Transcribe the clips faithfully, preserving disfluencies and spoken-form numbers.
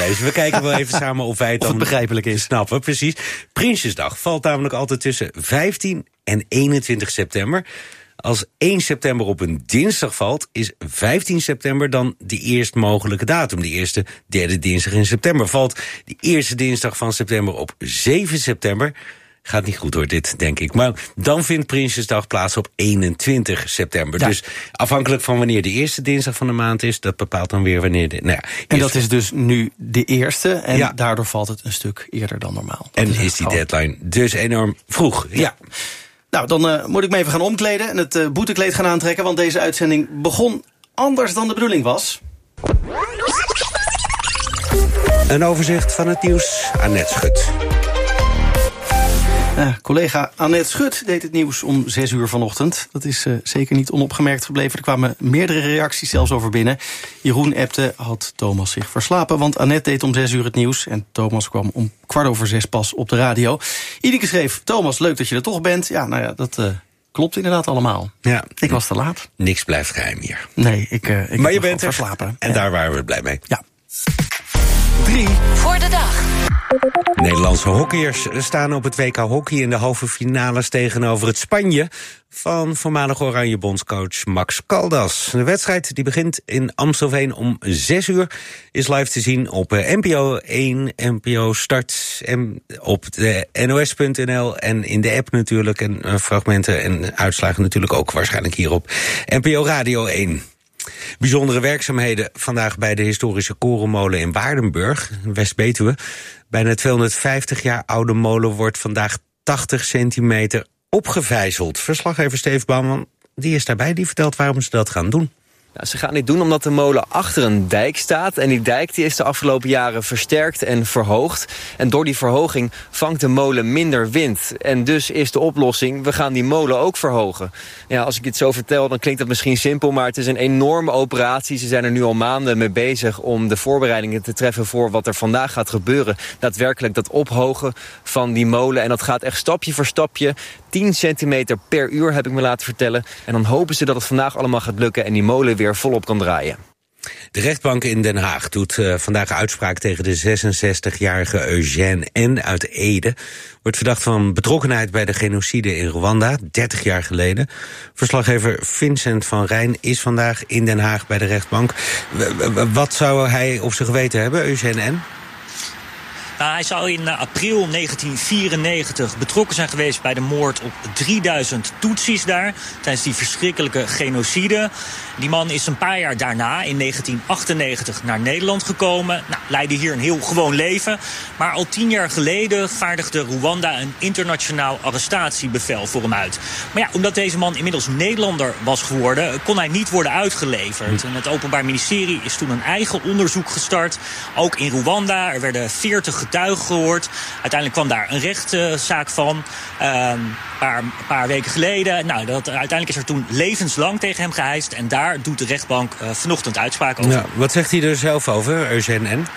voorlezen. We kijken wel even samen of wij het dan of het begrijpelijk is. Snappen, precies. Prinsjesdag valt namelijk altijd tussen vijftien en eenentwintig september. Als één september op een dinsdag valt, is vijftien september dan de eerst mogelijke datum. De eerste derde dinsdag in september. Valt de eerste dinsdag van september op zeven september... Gaat niet goed hoor, dit, denk ik. Maar dan vindt Prinsjesdag plaats op eenentwintig september. Ja. Dus afhankelijk van wanneer de eerste dinsdag van de maand is... dat bepaalt dan weer wanneer de... Nou ja, en dat is dus nu de eerste. En ja. daardoor valt het een stuk eerder dan normaal. Dat en is, is die gewoon... deadline dus enorm vroeg. Ja. ja. Nou, dan uh, moet ik me even gaan omkleden en het uh, boetekleed gaan aantrekken... want deze uitzending begon anders dan de bedoeling was. Een overzicht van het nieuws, Annette Schut. Uh, collega Annette Schut deed het nieuws om zes uur vanochtend. Dat is uh, zeker niet onopgemerkt gebleven. Er kwamen meerdere reacties zelfs over binnen. Jeroen appte, had Thomas zich verslapen... want Annette deed om zes uur het nieuws... en Thomas kwam om kwart over zes pas op de radio. Ineke schreef, Thomas, leuk dat je er toch bent. Ja, nou ja, dat... Uh, Klopt inderdaad allemaal. Ja. Ik was te laat. Niks blijft geheim hier. Nee, ik, uh, ik maar heb je bent verslapen. En ja. daar waren we blij mee. Ja. Drie. Voor de dag. Nederlandse hockeyers staan op het W K Hockey in de halve finales tegenover het Spanje van voormalig Oranje bondscoach Max Caldas. De wedstrijd die begint in Amstelveen om zes uur is live te zien op N P O één, N P O Start, en op de N O S punt N L en in de app natuurlijk. En uh, fragmenten en uitslagen natuurlijk ook waarschijnlijk hier op N P O Radio één. Bijzondere werkzaamheden vandaag bij de historische korenmolen in Waardenburg, West-Betuwe. Bijna tweehonderdvijftig jaar oude molen wordt vandaag tachtig centimeter opgevijzeld. Verslaggever Steve Bouwman, die is daarbij, die vertelt waarom ze dat gaan doen. Nou, ze gaan dit doen omdat de molen achter een dijk staat. En die dijk die is de afgelopen jaren versterkt en verhoogd. En door die verhoging vangt de molen minder wind. En dus is de oplossing, we gaan die molen ook verhogen. Ja, als ik dit zo vertel, dan klinkt dat misschien simpel... maar het is een enorme operatie. Ze zijn er nu al maanden mee bezig om de voorbereidingen te treffen... voor wat er vandaag gaat gebeuren. Daadwerkelijk dat ophogen van die molen. En dat gaat echt stapje voor stapje. tien centimeter per uur, heb ik me laten vertellen. En dan hopen ze dat het vandaag allemaal gaat lukken... en die molen weer volop kan draaien. De rechtbank in Den Haag doet uh, vandaag uitspraak tegen de zesenzestigjarige Eugène N. uit Ede. Wordt verdacht van betrokkenheid bij de genocide in Rwanda, dertig jaar geleden. Verslaggever Vincent van Rijn is vandaag in Den Haag bij de rechtbank. Wat zou hij op zijn geweten hebben, Eugène N.? Nou, hij zou in april negentien vierennegentig betrokken zijn geweest bij de moord op drieduizend Tutsis daar, tijdens die verschrikkelijke genocide. Die man is een paar jaar daarna, in negentien achtennegentig, naar Nederland gekomen. Nou, leidde hier een heel gewoon leven. Maar al tien jaar geleden vaardigde Rwanda een internationaal arrestatiebevel voor hem uit. Maar ja, omdat deze man inmiddels Nederlander was geworden, kon hij niet worden uitgeleverd. En het Openbaar Ministerie is toen een eigen onderzoek gestart. Ook in Rwanda, er werden veertig getuigen gehoord. Uiteindelijk kwam daar een rechtszaak van. Een uh, paar, paar weken geleden. Nou, dat, uiteindelijk is er toen levenslang tegen hem geheist. En daar doet de rechtbank uh, vanochtend uitspraak over. Nou, wat zegt hij er zelf over, Eugène N.?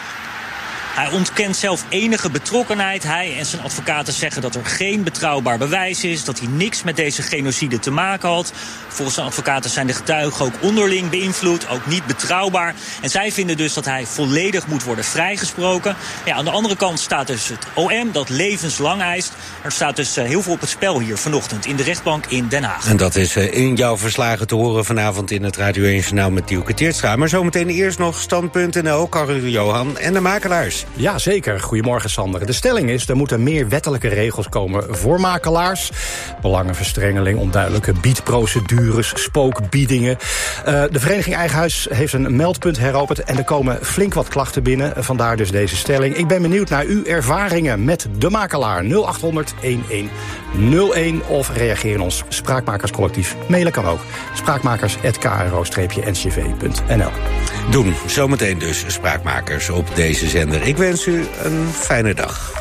Hij ontkent zelf enige betrokkenheid. Hij en zijn advocaten zeggen dat er geen betrouwbaar bewijs is, dat hij niks met deze genocide te maken had. Volgens zijn advocaten zijn de getuigen ook onderling beïnvloed, ook niet betrouwbaar. En zij vinden dus dat hij volledig moet worden vrijgesproken. Ja, aan de andere kant staat dus het O M dat levenslang eist. Er staat dus heel veel op het spel hier vanochtend in de rechtbank in Den Haag. En dat is in jouw verslagen te horen vanavond in het Radio één Journaal met Dielke Teertstra. Maar zometeen eerst nog stand punt n l, Karel Johan en de makelaars. Ja, zeker. Goedemorgen, Sander. De stelling is, er moeten meer wettelijke regels komen voor makelaars. Belangenverstrengeling, onduidelijke biedprocedures, spookbiedingen. Uh, de vereniging Eigen Huis heeft een meldpunt heropend en er komen flink wat klachten binnen. Vandaar dus deze stelling. Ik ben benieuwd naar uw ervaringen met de makelaar. nul acht honderd elf nul een of reageer in ons Spraakmakerscollectief. Mailen kan ook. spraakmakers apenstaartje k r o n c v punt n l. Doen. Zometeen dus Spraakmakers op deze zender. Ik wens u een fijne dag.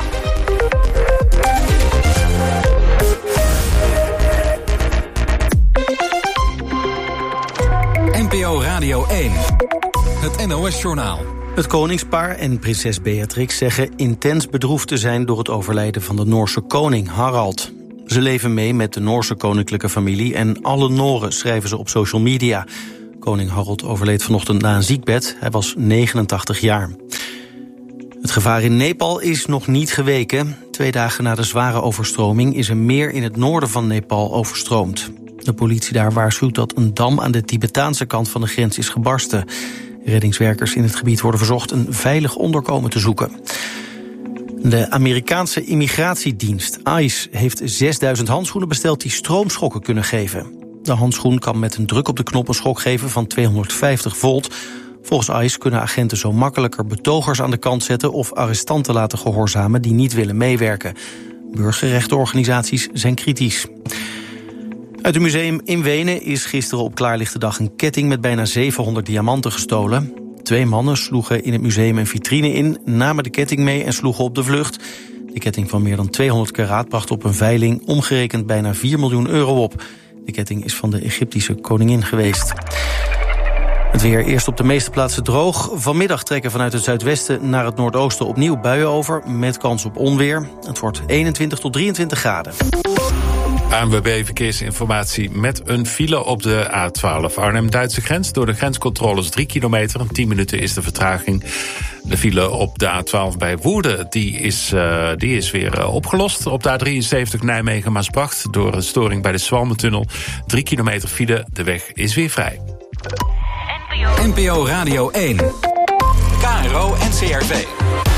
N P O Radio één. Het N O S-journaal. Het koningspaar en prinses Beatrix zeggen intens bedroefd te zijn door het overlijden van de Noorse koning Harald. Ze leven mee met de Noorse koninklijke familie en alle Noren, schrijven ze op social media. Koning Harald overleed vanochtend na een ziekbed. Hij was negenentachtig jaar. Het gevaar in Nepal is nog niet geweken. Twee dagen na de zware overstroming is een meer in het noorden van Nepal overstroomd. De politie daar waarschuwt dat een dam aan de Tibetaanse kant van de grens is gebarsten. Reddingswerkers in het gebied worden verzocht een veilig onderkomen te zoeken. De Amerikaanse immigratiedienst I C E heeft zesduizend handschoenen besteld die stroomschokken kunnen geven. De handschoen kan met een druk op de knop een schok geven van tweehonderdvijftig volt. Volgens I C E kunnen agenten zo makkelijker betogers aan de kant zetten of arrestanten laten gehoorzamen die niet willen meewerken. Burgerrechtenorganisaties zijn kritisch. Uit het museum in Wenen is gisteren op klaarlichte dag een ketting met bijna zevenhonderd diamanten gestolen. Twee mannen sloegen in het museum een vitrine in, namen de ketting mee en sloegen op de vlucht. De ketting van meer dan tweehonderd karaat bracht op een veiling omgerekend bijna vier miljoen euro op. De ketting is van de Egyptische koningin geweest. Het weer eerst op de meeste plaatsen droog. Vanmiddag trekken vanuit het zuidwesten naar het noordoosten opnieuw buien over, met kans op onweer. Het wordt eenentwintig tot drieëntwintig graden. A N W B Verkeersinformatie met een file op de A twaalf Arnhem-Duitse grens. Door de grenscontroles drie kilometer. tien minuten is de vertraging. De file op de A twaalf bij Woerden die is, uh, die is weer uh, opgelost. Op de A drieënzeventig Nijmegen-Maasbracht door een storing bij de Zwalmentunnel. drie kilometer file, de weg is weer vrij. N P O Radio één. K R O N C R V.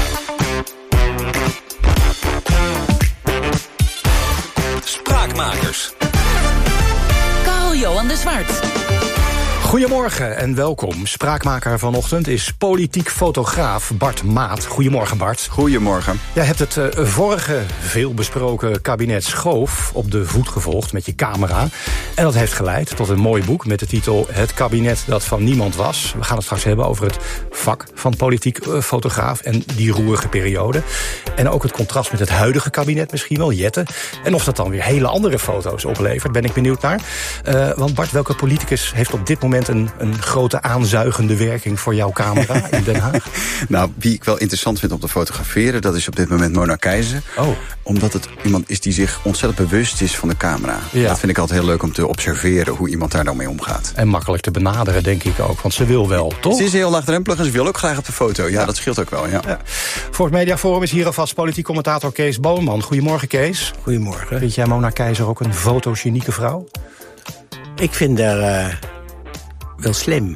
Spraakmakers. Carl-Johan de Zwart. Goedemorgen en welkom. Spraakmaker vanochtend is politiek fotograaf Bart Maat. Goedemorgen, Bart. Goedemorgen. Jij hebt het uh, vorige veelbesproken kabinet Schoof op de voet gevolgd met je camera. En dat heeft geleid tot een mooi boek met de titel Het kabinet dat van niemand was. We gaan het straks hebben over het vak van politiek uh, fotograaf en die roerige periode. En ook het contrast met het huidige kabinet misschien wel, Jette. En of dat dan weer hele andere foto's oplevert, ben ik benieuwd naar. Uh, want Bart, welke politicus heeft op dit moment Een, een grote aanzuigende werking voor jouw camera in Den Haag? Nou, wie ik wel interessant vind om te fotograferen, dat is op dit moment Mona Keizer. Oh. Omdat het iemand is die zich ontzettend bewust is van de camera. Ja. Dat vind ik altijd heel leuk om te observeren hoe iemand daar dan mee omgaat. En makkelijk te benaderen, denk ik ook. Want ze wil wel, toch? Ze is heel laagdrempelig en ze wil ook graag op de foto. Ja, ja. Dat scheelt ook wel, ja. ja. Voor het Mediaforum is hier alvast politiek commentator Kees Boonman. Goedemorgen, Kees. Goedemorgen. Vind jij Mona Keizer ook een fotogenieke vrouw? Ik vind haar Uh... wel slim.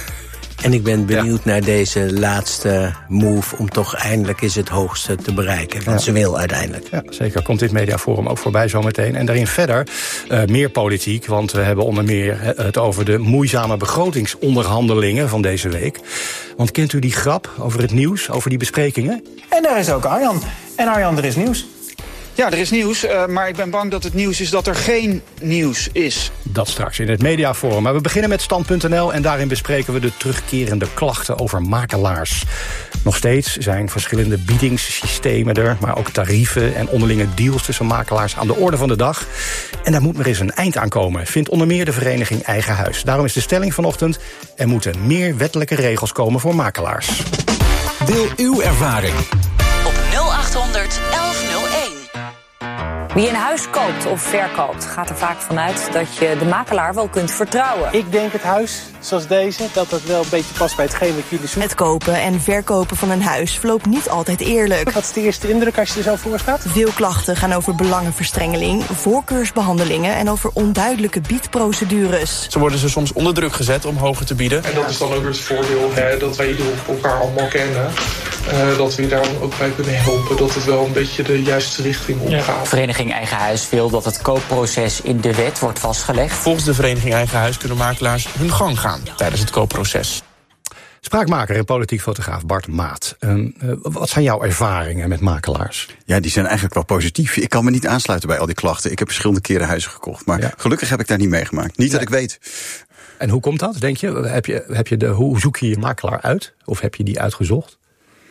En ik ben benieuwd ja. naar deze laatste move om toch eindelijk eens het hoogste te bereiken. Want ja. ze wil uiteindelijk. Ja, zeker. Komt dit Mediaforum ook voorbij zometeen. En daarin verder uh, meer politiek. Want we hebben onder meer het over de moeizame begrotingsonderhandelingen van deze week. Want kent u die grap over het nieuws, over die besprekingen? En daar is ook Arjan. En Arjan, er is nieuws. Ja, er is nieuws, uh, maar ik ben bang dat het nieuws is dat er geen nieuws is. Dat straks in het Mediaforum. Maar we beginnen met stand punt n l en daarin bespreken we de terugkerende klachten over makelaars. Nog steeds zijn verschillende biedingssystemen er, maar ook tarieven en onderlinge deals tussen makelaars aan de orde van de dag. En daar moet maar eens een eind aan komen, vindt onder meer de vereniging Eigen Huis. Daarom is de stelling vanochtend: er moeten meer wettelijke regels komen voor makelaars. Deel uw ervaring op nul achthonderd elf nul één. Wie een huis koopt of verkoopt, gaat er vaak vanuit dat je de makelaar wel kunt vertrouwen. Ik denk het huis, zoals deze, dat dat wel een beetje past bij hetgeen wat jullie zoeken. Het kopen en verkopen van een huis verloopt niet altijd eerlijk. Wat is de eerste indruk als je er zo voor staat? Veel klachten gaan over belangenverstrengeling, voorkeursbehandelingen en over onduidelijke biedprocedures. Zo worden ze soms onder druk gezet om hoger te bieden. En dat is dan ook weer het voordeel, hè, dat wij elkaar allemaal kennen. Uh, dat we je daar ook bij kunnen helpen, dat het wel een beetje de juiste richting opgaat. Ja. Vereniging Eigen Huis wil dat het koopproces in de wet wordt vastgelegd. Volgens de Vereniging Eigen Huis kunnen makelaars hun gang gaan tijdens het koopproces. Spraakmaker en politiek fotograaf Bart Maat. Uh, wat zijn jouw ervaringen met makelaars? Ja, die zijn eigenlijk wel positief. Ik kan me niet aansluiten bij al die klachten. Ik heb verschillende keren huizen gekocht, maar ja. gelukkig heb ik daar niet meegemaakt. Niet ja. dat ik weet. En hoe komt dat, denk je? Heb je, heb je de, hoe zoek je je makelaar uit? Of heb je die uitgezocht?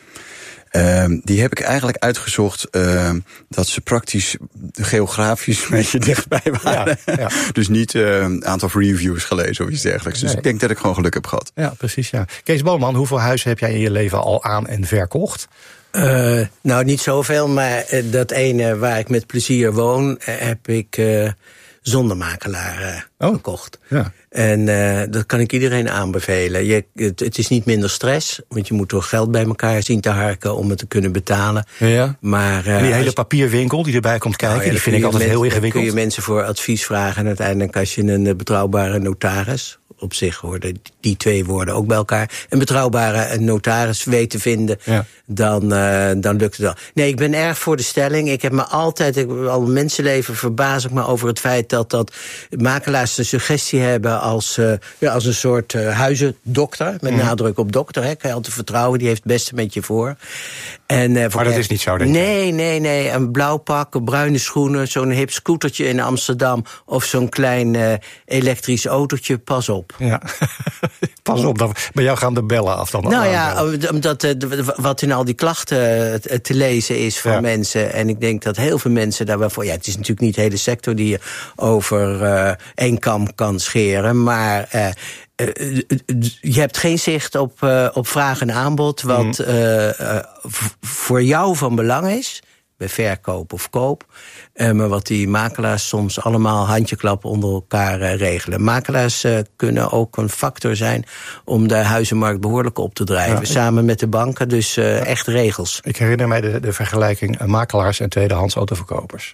Uh, die heb ik eigenlijk uitgezocht uh, dat ze praktisch geografisch een beetje dichtbij waren. Ja, ja. Dus niet uh, een aantal reviews gelezen of iets dergelijks. Dus nee. ik denk dat ik gewoon geluk heb gehad. Ja, precies. Ja. Kees Boonman, hoeveel huizen heb jij in je leven al aan en verkocht? Uh, nou, niet zoveel, maar dat ene waar ik met plezier woon, heb ik uh, zonder makelaar uh, oh. gekocht. Ja. En uh, dat kan ik iedereen aanbevelen. Je, het, het is niet minder stress, want je moet toch geld bij elkaar zien te harken om het te kunnen betalen. Ja. Maar, uh, en die hele papierwinkel die erbij komt kijken, nou ja, die vind ik altijd mensen, heel ingewikkeld. Dan kun je mensen voor advies vragen en uiteindelijk als je een betrouwbare notaris, op zich hoorden die twee woorden ook bij elkaar, een betrouwbare notaris weet te vinden, ja. dan, uh, dan lukt het wel. Nee, ik ben erg voor de stelling. Ik heb me altijd, ik, al mijn mensenleven verbaas ik me over het feit dat, dat makelaars de suggestie hebben als, uh, ja, als een soort uh, huizendokter, met mm. nadruk op dokter, hè, kan je altijd vertrouwen, die heeft het beste met je voor. En, uh, voor maar dat is niet zo, denk ik. Nee, nee, nee. Een blauw pak, bruine schoenen, zo'n hip scootertje in Amsterdam of zo'n klein uh, elektrisch autootje, pas op. Ja, pas op, dan, bij jou gaan de bellen af dan. Nou ja, omdat uh, wat in al die klachten uh, te lezen is van ja. mensen, en ik denk dat heel veel mensen daar wel voor, ja, het is natuurlijk niet de hele sector die je over uh, één kam kan scheren, maar uh, Uh, je hebt geen zicht op, uh, op vraag en aanbod, wat uh, uh, voor jou van belang is, bij verkoop of koop, uh, maar wat die makelaars soms allemaal handjeklap onder elkaar uh, regelen. Makelaars uh, kunnen ook een factor zijn om de huizenmarkt behoorlijk op te drijven, ja, ik... samen met de banken, dus uh, ja. echt regels. Ik herinner mij de, de vergelijking uh, makelaars en tweedehands autoverkopers.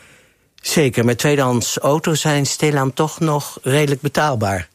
Zeker, met tweedehands auto's zijn stilaan toch nog redelijk betaalbaar.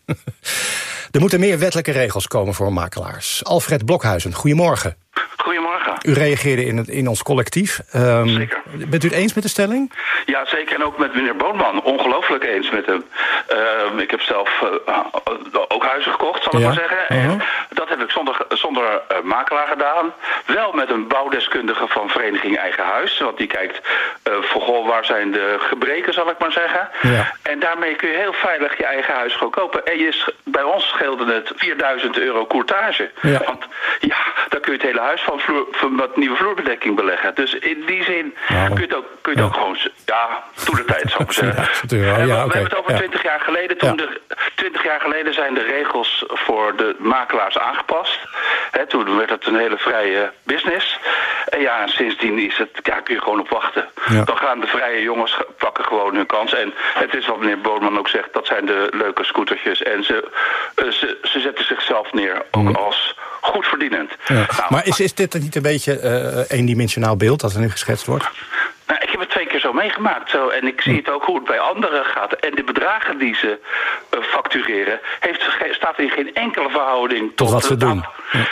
Er moeten meer wettelijke regels komen voor makelaars. Alfred Blokhuizen, goedemorgen. Goedemorgen. U reageerde in, het, in ons collectief. Um, zeker. Bent u het eens met de stelling? Ja, zeker. En ook met meneer Boonman. Ongelooflijk eens met hem. Uh, ik heb zelf uh, ook huizen gekocht, zal ik ja. maar zeggen. Uh-huh. En dat heb ik zonder, zonder uh, makelaar gedaan. Wel met een bouwdeskundige van Vereniging Eigen Huis. Want die kijkt uh, voor goh, waar zijn de gebreken, zal ik maar zeggen. Ja. En daarmee kun je heel veilig je eigen huis gewoon kopen. En je, bij ons scheelde het vierduizend euro courtage. Ja. Want ja, daar kun je het hele huis van, vloer, van wat nieuwe vloerbedekking beleggen. Dus in die zin ja. kun je het ook, kun je het ja. ook gewoon, ja, toen de tijd zou ik maar zeggen. Ja, ja, we, okay. we hebben het over twintig ja. jaar geleden. Toen ja. de, twintig jaar geleden zijn de regels voor de makelaars aangepast. He, toen werd het een hele vrije business. En ja, sindsdien is het, ja, kun je gewoon op wachten. Ja. Dan gaan de vrije jongens pakken gewoon hun kans. En het is wat meneer Boonman ook zegt, dat zijn de leuke scootertjes. En ze, uh, ze, ze zetten zichzelf neer ook mm. als goed verdienend. Ja. Nou, maar is, is dit niet een beetje uh, eendimensionaal beeld dat er nu geschetst wordt? Nou, ik heb het twee keer zo meegemaakt. Zo, en ik zie het ook hoe het bij anderen gaat. En de bedragen die ze uh, factureren, heeft, staat in geen enkele verhouding tot, tot wat ze doen. Ja.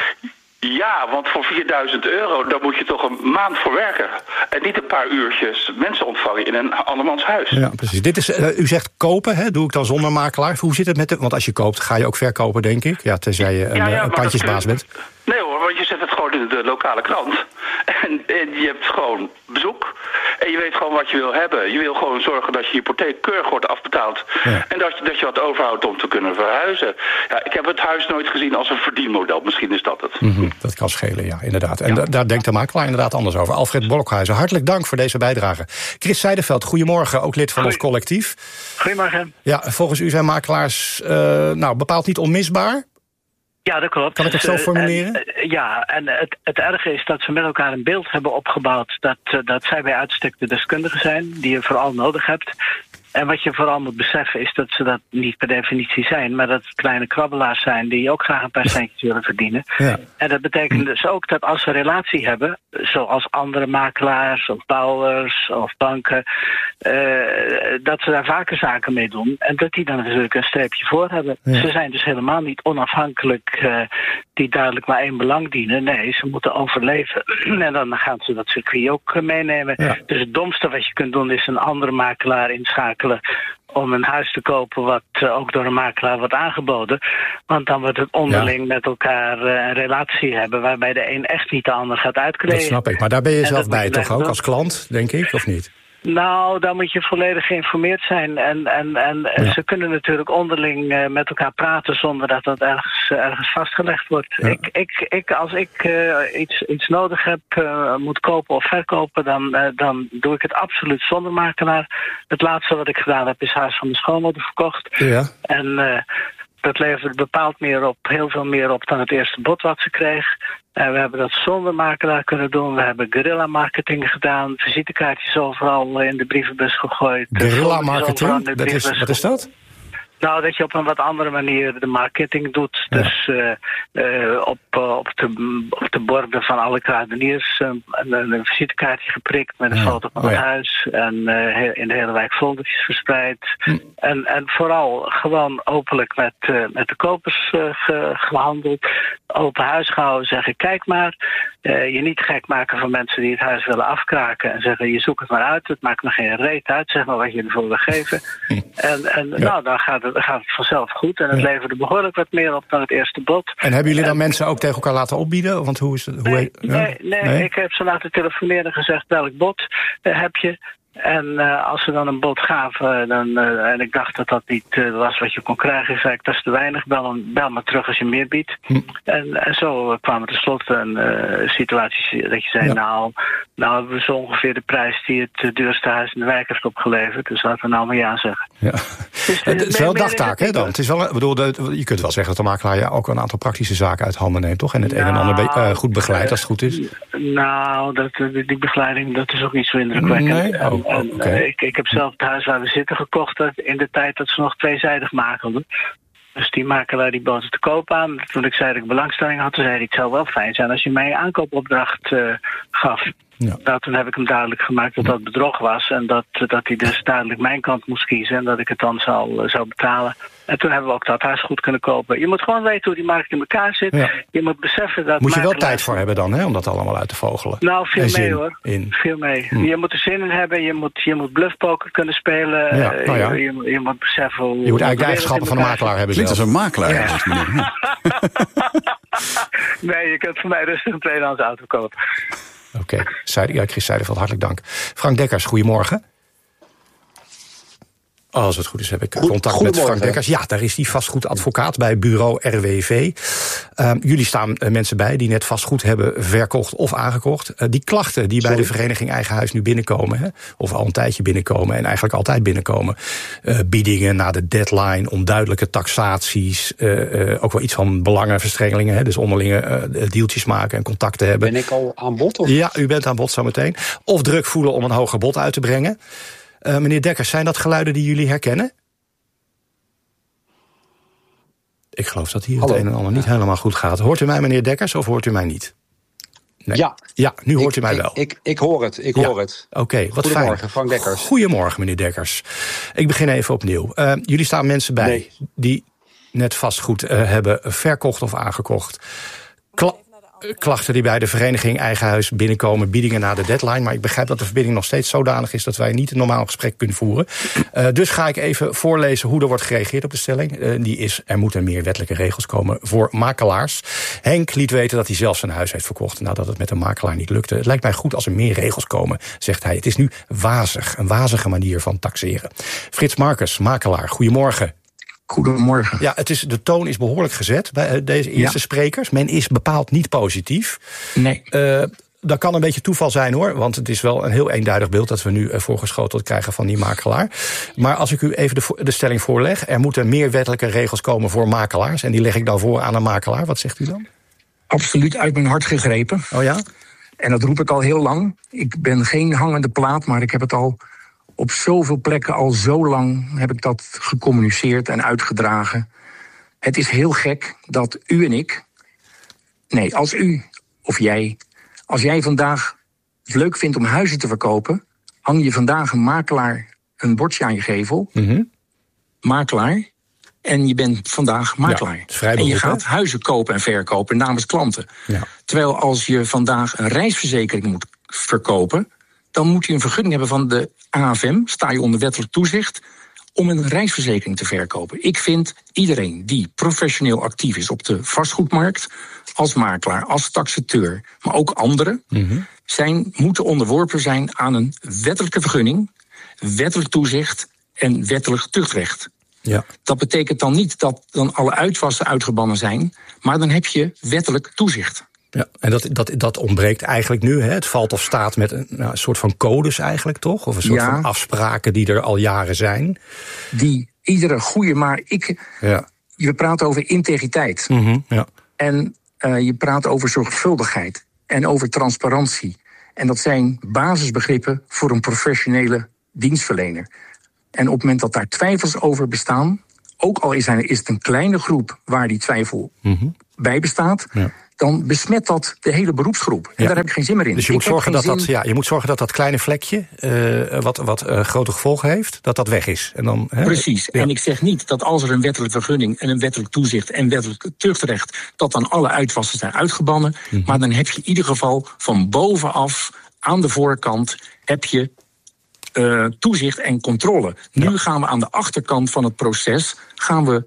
Ja, want voor vierduizend euro, daar moet je toch een maand voor werken. En niet een paar uurtjes mensen ontvangen in een andermans huis. Ja, precies. Dit is, uh, u zegt kopen, hè? Doe ik dan zonder makelaar? Hoe zit het met de... Want als je koopt, ga je ook verkopen, denk ik. Ja, tenzij je een, ja, ja, een pandjesbaas bent. Nee hoor, want je zet het gewoon in de lokale krant. En, en je hebt gewoon bezoek. En je weet gewoon wat je wil hebben. Je wil gewoon zorgen dat je hypotheek keurig wordt afbetaald. Ja. En dat je, dat je wat overhoudt om te kunnen verhuizen. Ja, ik heb het huis nooit gezien als een verdienmodel. Misschien is dat het. Mm-hmm, dat kan schelen, ja, inderdaad. En ja. da- daar denkt de makelaar inderdaad anders over. Alfred Blokhuizen, hartelijk dank voor deze bijdrage. Chris Zijderveld, goedemorgen, ook lid van Goeie. ons collectief. Goedemorgen. Ja, volgens u zijn makelaars uh, nou, bepaald niet onmisbaar. Ja, dat klopt. Kan ik het zo formuleren? En, uh, ja, en het, het erge is dat ze met elkaar een beeld hebben opgebouwd dat, uh, dat zij bij uitstek de deskundigen zijn, die je vooral nodig hebt. En wat je vooral moet beseffen is dat ze dat niet per definitie zijn, maar dat het kleine krabbelaars zijn die ook graag een paar centjes willen verdienen. Ja. En dat betekent dus ook dat als ze een relatie hebben, zoals andere makelaars of bouwers of banken, uh, dat ze daar vaker zaken mee doen en dat die dan natuurlijk een streepje voor hebben. Ja. Ze zijn dus helemaal niet onafhankelijk uh, die duidelijk maar één belang dienen. Nee, ze moeten overleven. En dan gaan ze dat circuit ook uh, meenemen. Ja. Dus het domste wat je kunt doen is een andere makelaar inschakelen om een huis te kopen wat uh, ook door een makelaar wordt aangeboden. Want dan wordt het onderling ja. met elkaar uh, een relatie hebben waarbij de een echt niet de ander gaat uitkleden. Dat snap ik, maar daar ben je en zelf bij toch ook als klant, denk ik, of niet? Nou, dan moet je volledig geïnformeerd zijn. En, en, en ja. ze kunnen natuurlijk onderling uh, met elkaar praten zonder dat dat ergens, uh, ergens vastgelegd wordt. Ja. Ik, ik, ik, als ik uh, iets, iets nodig heb, uh, moet kopen of verkopen, dan, uh, dan doe ik het absoluut zonder makelaar. Het laatste wat ik gedaan heb is huis van mijn schoonmoeder verkocht. Ja. En uh, dat levert bepaald meer op, heel veel meer op dan het eerste bod wat ze kreeg. En we hebben dat zonder makelaar kunnen doen. We hebben guerrilla marketing gedaan. Visitekaartjes overal in de brievenbus gegooid. Guerrilla marketing? Dat is, wat is dat? Nou, dat je op een wat andere manier de marketing doet. Ja. Dus uh, uh, op, uh, op, de, op de borden van alle kruideniers uh, een, een visitekaartje geprikt met een ja. foto van oh, het ja. huis. En uh, in de hele wijk foldertjes verspreid. Hm. En, en vooral gewoon openlijk met, uh, met de kopers uh, ge, gehandeld. Open huis gehouden, zeggen kijk maar. Uh, je niet gek maken van mensen die het huis willen afkraken. En zeggen je zoekt het maar uit. Het maakt me geen reet uit. Zeg maar wat je ervoor wil geven. Hm. En, en ja. nou, dan gaat het Dan gaat het vanzelf goed. En het ja. leverde behoorlijk wat meer op dan het eerste bod. En hebben jullie dan en, mensen ook tegen elkaar laten opbieden? Want hoe is het? Hoe nee, he, nee, nee, nee, ik heb ze laten telefoneren en gezegd welk bod uh, heb je. En uh, als ze dan een bod gaven, dan, uh, en ik dacht dat dat niet uh, was wat je kon krijgen, zei ik, dat is te weinig, bel, bel maar terug als je meer biedt. Hm. En, en zo uh, kwamen tenslotte een uh, situatie dat je zei, ja. nou, nou hebben we zo ongeveer de prijs die het uh, duurste huis in de wijk heeft opgeleverd, dus laten we nou maar ja zeggen. Ja. Dus, uh, het is wel dagtaak, hè dan? Het is wel, ik bedoel, de, je kunt wel zeggen dat de makelaar ja, ook een aantal praktische zaken uit handen neemt, toch? En het nou, een en ander be- uh, goed begeleidt als het goed is. Nou, dat, die begeleiding, dat is ook niet zo indrukwekkend. Nee? Oh. En, Okay. uh, ik, ik heb zelf het huis waar we zitten gekocht in de tijd dat ze nog tweezijdig makelden. Dus die makelaar die bood het te koop aan. Toen ik zei dat ik belangstelling had, toen zei hij het zou wel fijn zijn als je mij een aankoopopdracht uh, gaf. Ja. Nou, toen heb ik hem duidelijk gemaakt dat dat bedrog was. En dat, dat hij dus duidelijk mijn kant moest kiezen. En dat ik het dan zou, uh, zou betalen. En toen hebben we ook dat huis goed kunnen kopen. Je moet gewoon weten hoe die markt in elkaar zit. Ja. Je moet beseffen dat... Moet je wel tijd voor hebben dan, hè, om dat allemaal uit te vogelen. Nou, veel en mee hoor. In. Veel mee. Hm. Je moet er zin in hebben. Je moet, je moet bluffpoker kunnen spelen. Ja, nou ja. je, je, je moet beseffen hoe... Je moet eigenlijk de eigenschappen van een makelaar hebben. Klinkt als een makelaar. Ja. Ja. Nee, je kunt voor mij rustig een tweedehands auto kopen. Oké, okay. ja, Chris Zijderveld, hartelijk dank. Frank Dekkers, goedemorgen. Als het goed is, heb ik contact met Frank Dekkers. Ja, daar is die vastgoedadvocaat bij bureau R W V. Uh, jullie staan uh, mensen bij die net vastgoed hebben verkocht of aangekocht. Uh, die klachten die Sorry. bij de vereniging Eigen Huis nu binnenkomen, hè, of al een tijdje binnenkomen en eigenlijk altijd binnenkomen. Uh, biedingen na de deadline, onduidelijke taxaties, uh, uh, ook wel iets van belangenverstrengelingen, hè, dus onderlinge uh, deeltjes maken en contacten hebben. Ben ik al aan bod? Of? Ja, u bent aan bod zometeen. Of druk voelen om een hoger bod uit te brengen. Uh, meneer Dekkers, zijn dat geluiden die jullie herkennen? Ik geloof dat hier Hallo. het een en ander niet ja. helemaal goed gaat. Hoort u mij, meneer Dekkers, of hoort u mij niet? Nee. Ja. Ja, nu hoort ik, u mij ik, wel. Ik, ik, ik hoor het, ik ja. hoor het. Oké, okay, wat Goedemorgen, fijn. Frank Dekkers. Goedemorgen, meneer Dekkers. Ik begin even opnieuw. Uh, jullie staan mensen bij nee. die net vastgoed uh, hebben verkocht of aangekocht. Kla- Klachten die bij de vereniging Eigen Huis binnenkomen, biedingen na de deadline. Maar ik begrijp dat de verbinding nog steeds zodanig is dat wij niet een normaal gesprek kunnen voeren. Uh, dus ga ik even voorlezen hoe er wordt gereageerd op de stelling. Uh, die is, er moeten meer wettelijke regels komen voor makelaars. Henk liet weten dat hij zelf zijn huis heeft verkocht nadat het met een makelaar niet lukte. Het lijkt mij goed als er meer regels komen, zegt hij. Het is nu wazig, een wazige manier van taxeren. Frits Marcus, makelaar, goedemorgen. Goedemorgen. Ja, het is, de toon is behoorlijk gezet bij deze eerste ja. sprekers. Men is bepaald niet positief. Nee. Uh, dat kan een beetje toeval zijn hoor, want het is wel een heel eenduidig beeld dat we nu uh, voorgeschoteld krijgen van die makelaar. Maar als ik u even de, de stelling voorleg, er moeten meer wettelijke regels komen voor makelaars. En die leg ik dan voor aan een makelaar. Wat zegt u dan? Absoluut uit mijn hart gegrepen. Oh ja? En dat roep ik al heel lang. Ik ben geen hangende plaat, maar ik heb het al op zoveel plekken al zo lang heb ik dat gecommuniceerd en uitgedragen. Het is heel gek dat u en ik... Nee, als u of jij... Als jij vandaag het leuk vindt om huizen te verkopen, hang je vandaag een makelaar een bordje aan je gevel. Mm-hmm. Makelaar. En je bent vandaag makelaar. Ja, en je gaat huizen kopen en verkopen namens klanten. Ja. Terwijl als je vandaag een reisverzekering moet verkopen, dan moet je een vergunning hebben van de A F M, sta je onder wettelijk toezicht, om een reisverzekering te verkopen. Ik vind iedereen die professioneel actief is op de vastgoedmarkt, als makelaar, als taxateur, maar ook anderen, mm-hmm. zijn, moeten onderworpen zijn aan een wettelijke vergunning, wettelijk toezicht en wettelijk tuchtrecht. Ja. Dat betekent dan niet dat dan alle uitwassen uitgebannen zijn, maar dan heb je wettelijk toezicht. Ja, en dat, dat, dat ontbreekt eigenlijk nu. Hè? Het valt of staat met een, nou, een soort van codes eigenlijk, toch? Of een soort ja. van afspraken die er al jaren zijn. Die iedere goede, maar ik... Ja. Je praat over integriteit. Mm-hmm, ja. En uh, je praat over zorgvuldigheid. En over transparantie. En dat zijn basisbegrippen voor een professionele dienstverlener. En op het moment dat daar twijfels over bestaan, ook al is, hij, is het een kleine groep waar die twijfel mm-hmm. bij bestaat, ja. dan besmet dat de hele beroepsgroep. En ja. daar heb ik geen zin meer in. Dus je moet, zorgen dat, dat, ja, je moet zorgen dat dat kleine vlekje, uh, wat, wat uh, grote gevolgen heeft, dat dat weg is. En dan, hè, precies. Ja. En ik zeg niet dat als er een wettelijke vergunning en een wettelijk toezicht en wettelijk terugrecht, dat dan alle uitwassen zijn uitgebannen. Mm-hmm. Maar dan heb je in ieder geval van bovenaf aan de voorkant heb je uh, toezicht en controle. Nu ja. gaan we aan de achterkant van het proces gaan we,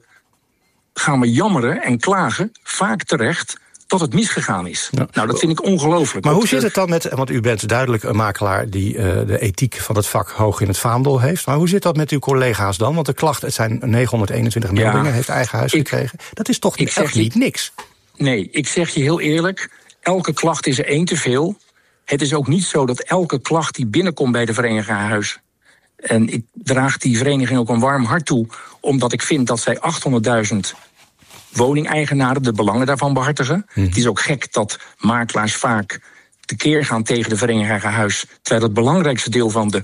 gaan we jammeren en klagen, vaak terecht, dat het misgegaan is. Ja. Nou, dat vind ik ongelooflijk. Maar dat, hoe zit het dan met, want u bent duidelijk een makelaar die uh, de ethiek van het vak hoog in het vaandel heeft. Maar hoe zit dat met uw collega's dan? Want de klacht, het zijn negenhonderdeenentwintig meldingen, ja, heeft eigen huis ik, gekregen. Dat is toch echt zeg, niet niks? Nee, ik zeg je heel eerlijk, elke klacht is er één te veel. Het is ook niet zo dat elke klacht die binnenkomt bij de vereniging Huis, en ik draag die vereniging ook een warm hart toe, omdat ik vind dat zij achthonderdduizend woningeigenaren de belangen daarvan behartigen. Hmm. Het is ook gek dat makelaars vaak tekeer gaan tegen de vereniging Huis, terwijl het belangrijkste deel van de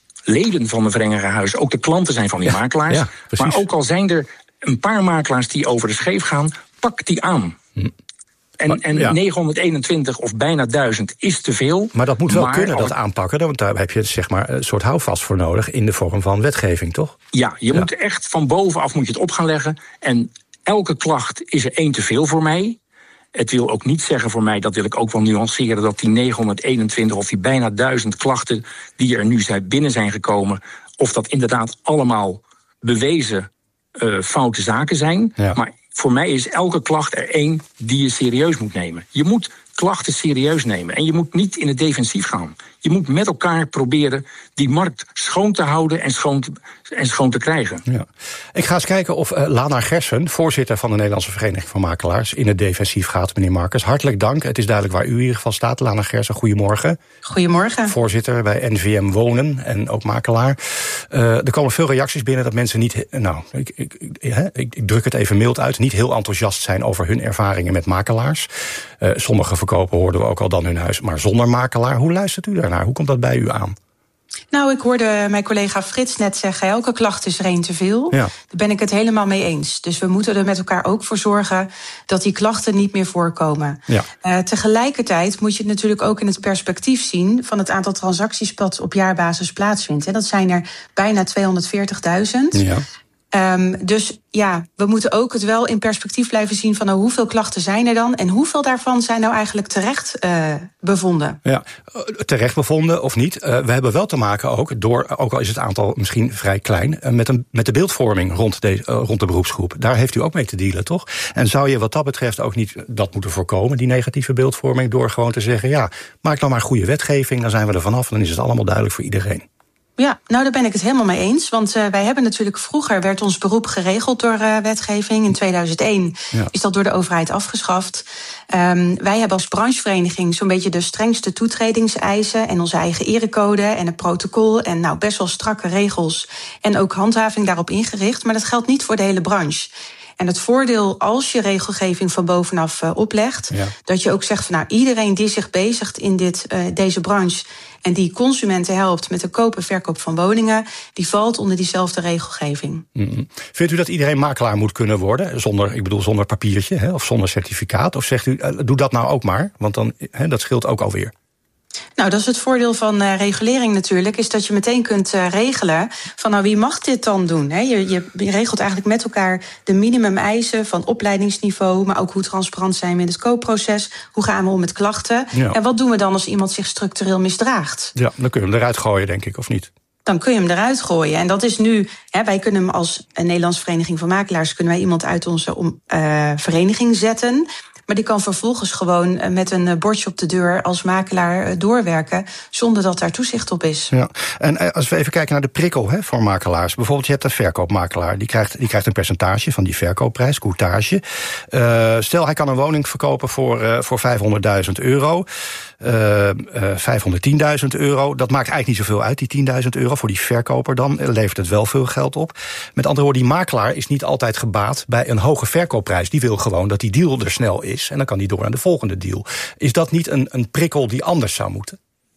leden van de vereniging Huis ook de klanten zijn van die ja, makelaars. Ja, maar ook al zijn er een paar makelaars die over de scheef gaan, pak die aan. Hmm. En, maar, en ja. negenhonderdeenentwintig of bijna duizend is te veel. Maar dat moet wel maar kunnen, dat aanpakken. Want daar heb je zeg maar een soort houvast voor nodig in de vorm van wetgeving, toch? Ja, je ja. moet echt van bovenaf moet je het op gaan leggen. En elke klacht is er één te veel voor mij. Het wil ook niet zeggen voor mij, dat wil ik ook wel nuanceren, dat die negenhonderdeenentwintig of die bijna duizend klachten die er nu zijn binnen zijn gekomen, of dat inderdaad allemaal bewezen uh, foute zaken zijn. Ja. Maar voor mij is elke klacht er één die je serieus moet nemen. Je moet klachten serieus nemen. En je moet niet in het defensief gaan. Je moet met elkaar proberen die markt schoon te houden en schoon te, en schoon te krijgen. Ja. Ik ga eens kijken of uh, Lana Gersen, voorzitter van de Nederlandse Vereniging van Makelaars, in het defensief gaat, meneer Marcus. Hartelijk dank. Het is duidelijk waar u in ieder geval staat. Lana Gersen, goedemorgen. Goedemorgen. Voorzitter bij N V M Wonen en ook makelaar. Uh, er komen veel reacties binnen dat mensen niet, nou, ik, ik, ik, ik, ik druk het even mild uit, niet heel enthousiast zijn over hun ervaringen met makelaars. Uh, sommige verkopen hoorden we ook al dan hun huis, maar zonder makelaar. Hoe luistert u daarnaar? Hoe komt dat bij u aan? Nou, ik hoorde mijn collega Frits net zeggen, elke klacht is er één te veel. Ja. Daar ben ik het helemaal mee eens. Dus we moeten er met elkaar ook voor zorgen dat die klachten niet meer voorkomen. Ja. Uh, tegelijkertijd moet je het natuurlijk ook in het perspectief zien van het aantal transacties dat op jaarbasis plaatsvindt. En dat zijn er bijna tweehonderdveertigduizend. Ja. Um, dus ja, we moeten ook het wel in perspectief blijven zien van nou, hoeveel klachten zijn er dan en hoeveel daarvan zijn nou eigenlijk terecht uh, bevonden. Ja, terecht bevonden of niet. Uh, we hebben wel te maken ook, door, ook al is het aantal misschien vrij klein, uh, met, een, met de beeldvorming rond de, uh, rond de beroepsgroep. Daar heeft u ook mee te dealen, toch? En zou je wat dat betreft ook niet dat moeten voorkomen, die negatieve beeldvorming, door gewoon te zeggen, ja, maak nou maar goede wetgeving, dan zijn we er vanaf en dan is het allemaal duidelijk voor iedereen. Ja, nou daar ben ik het helemaal mee eens. Want uh, wij hebben natuurlijk vroeger werd ons beroep geregeld door uh, wetgeving. In tweeduizend één ja. is dat door de overheid afgeschaft. Um, wij hebben als branchevereniging zo'n beetje de strengste toetredingseisen en onze eigen erecode en een protocol en nou best wel strakke regels en ook handhaving daarop ingericht. Maar dat geldt niet voor de hele branche. En het voordeel als je regelgeving van bovenaf uh, oplegt, ja. dat je ook zegt van nou iedereen die zich bezigt in dit, uh, deze branche en die consumenten helpt met de koop en verkoop van woningen, die valt onder diezelfde regelgeving. Mm-hmm. Vindt u dat iedereen makelaar moet kunnen worden, zonder, ik bedoel zonder papiertje, hè, of zonder certificaat? Of zegt u, uh, doe dat nou ook maar, want dan, hè, dat scheelt ook alweer. Nou, dat is het voordeel van uh, regulering natuurlijk, is dat je meteen kunt uh, regelen van nou wie mag dit dan doen? He, je, je regelt eigenlijk met elkaar de minimumeisen van opleidingsniveau, maar ook hoe transparant zijn we in het koopproces, hoe gaan we om met klachten ja. en wat doen we dan als iemand zich structureel misdraagt? Ja, dan kun je hem eruit gooien, denk ik, of niet? Dan kun je hem eruit gooien. En dat is nu, hè, wij kunnen hem als een Nederlandse Vereniging van Makelaars, kunnen wij iemand uit onze om, uh, vereniging zetten. Maar die kan vervolgens gewoon met een bordje op de deur als makelaar doorwerken, zonder dat daar toezicht op is. Ja. En als we even kijken naar de prikkel hè, voor makelaars. Bijvoorbeeld, je hebt een verkoopmakelaar. Die krijgt, die krijgt een percentage van die verkoopprijs, courtage. Uh, stel, hij kan een woning verkopen voor, uh, voor vijfhonderdduizend euro. Uh, uh, vijfhonderdtienduizend euro. Dat maakt eigenlijk niet zoveel uit, die tienduizend euro. Voor die verkoper dan levert het wel veel geld op. Met andere woorden, die makelaar is niet altijd gebaat bij een hoge verkoopprijs. Die wil gewoon dat die deal er snel is. En dan kan die door aan de volgende deal. Is dat niet een, een prikkel die anders zou moeten?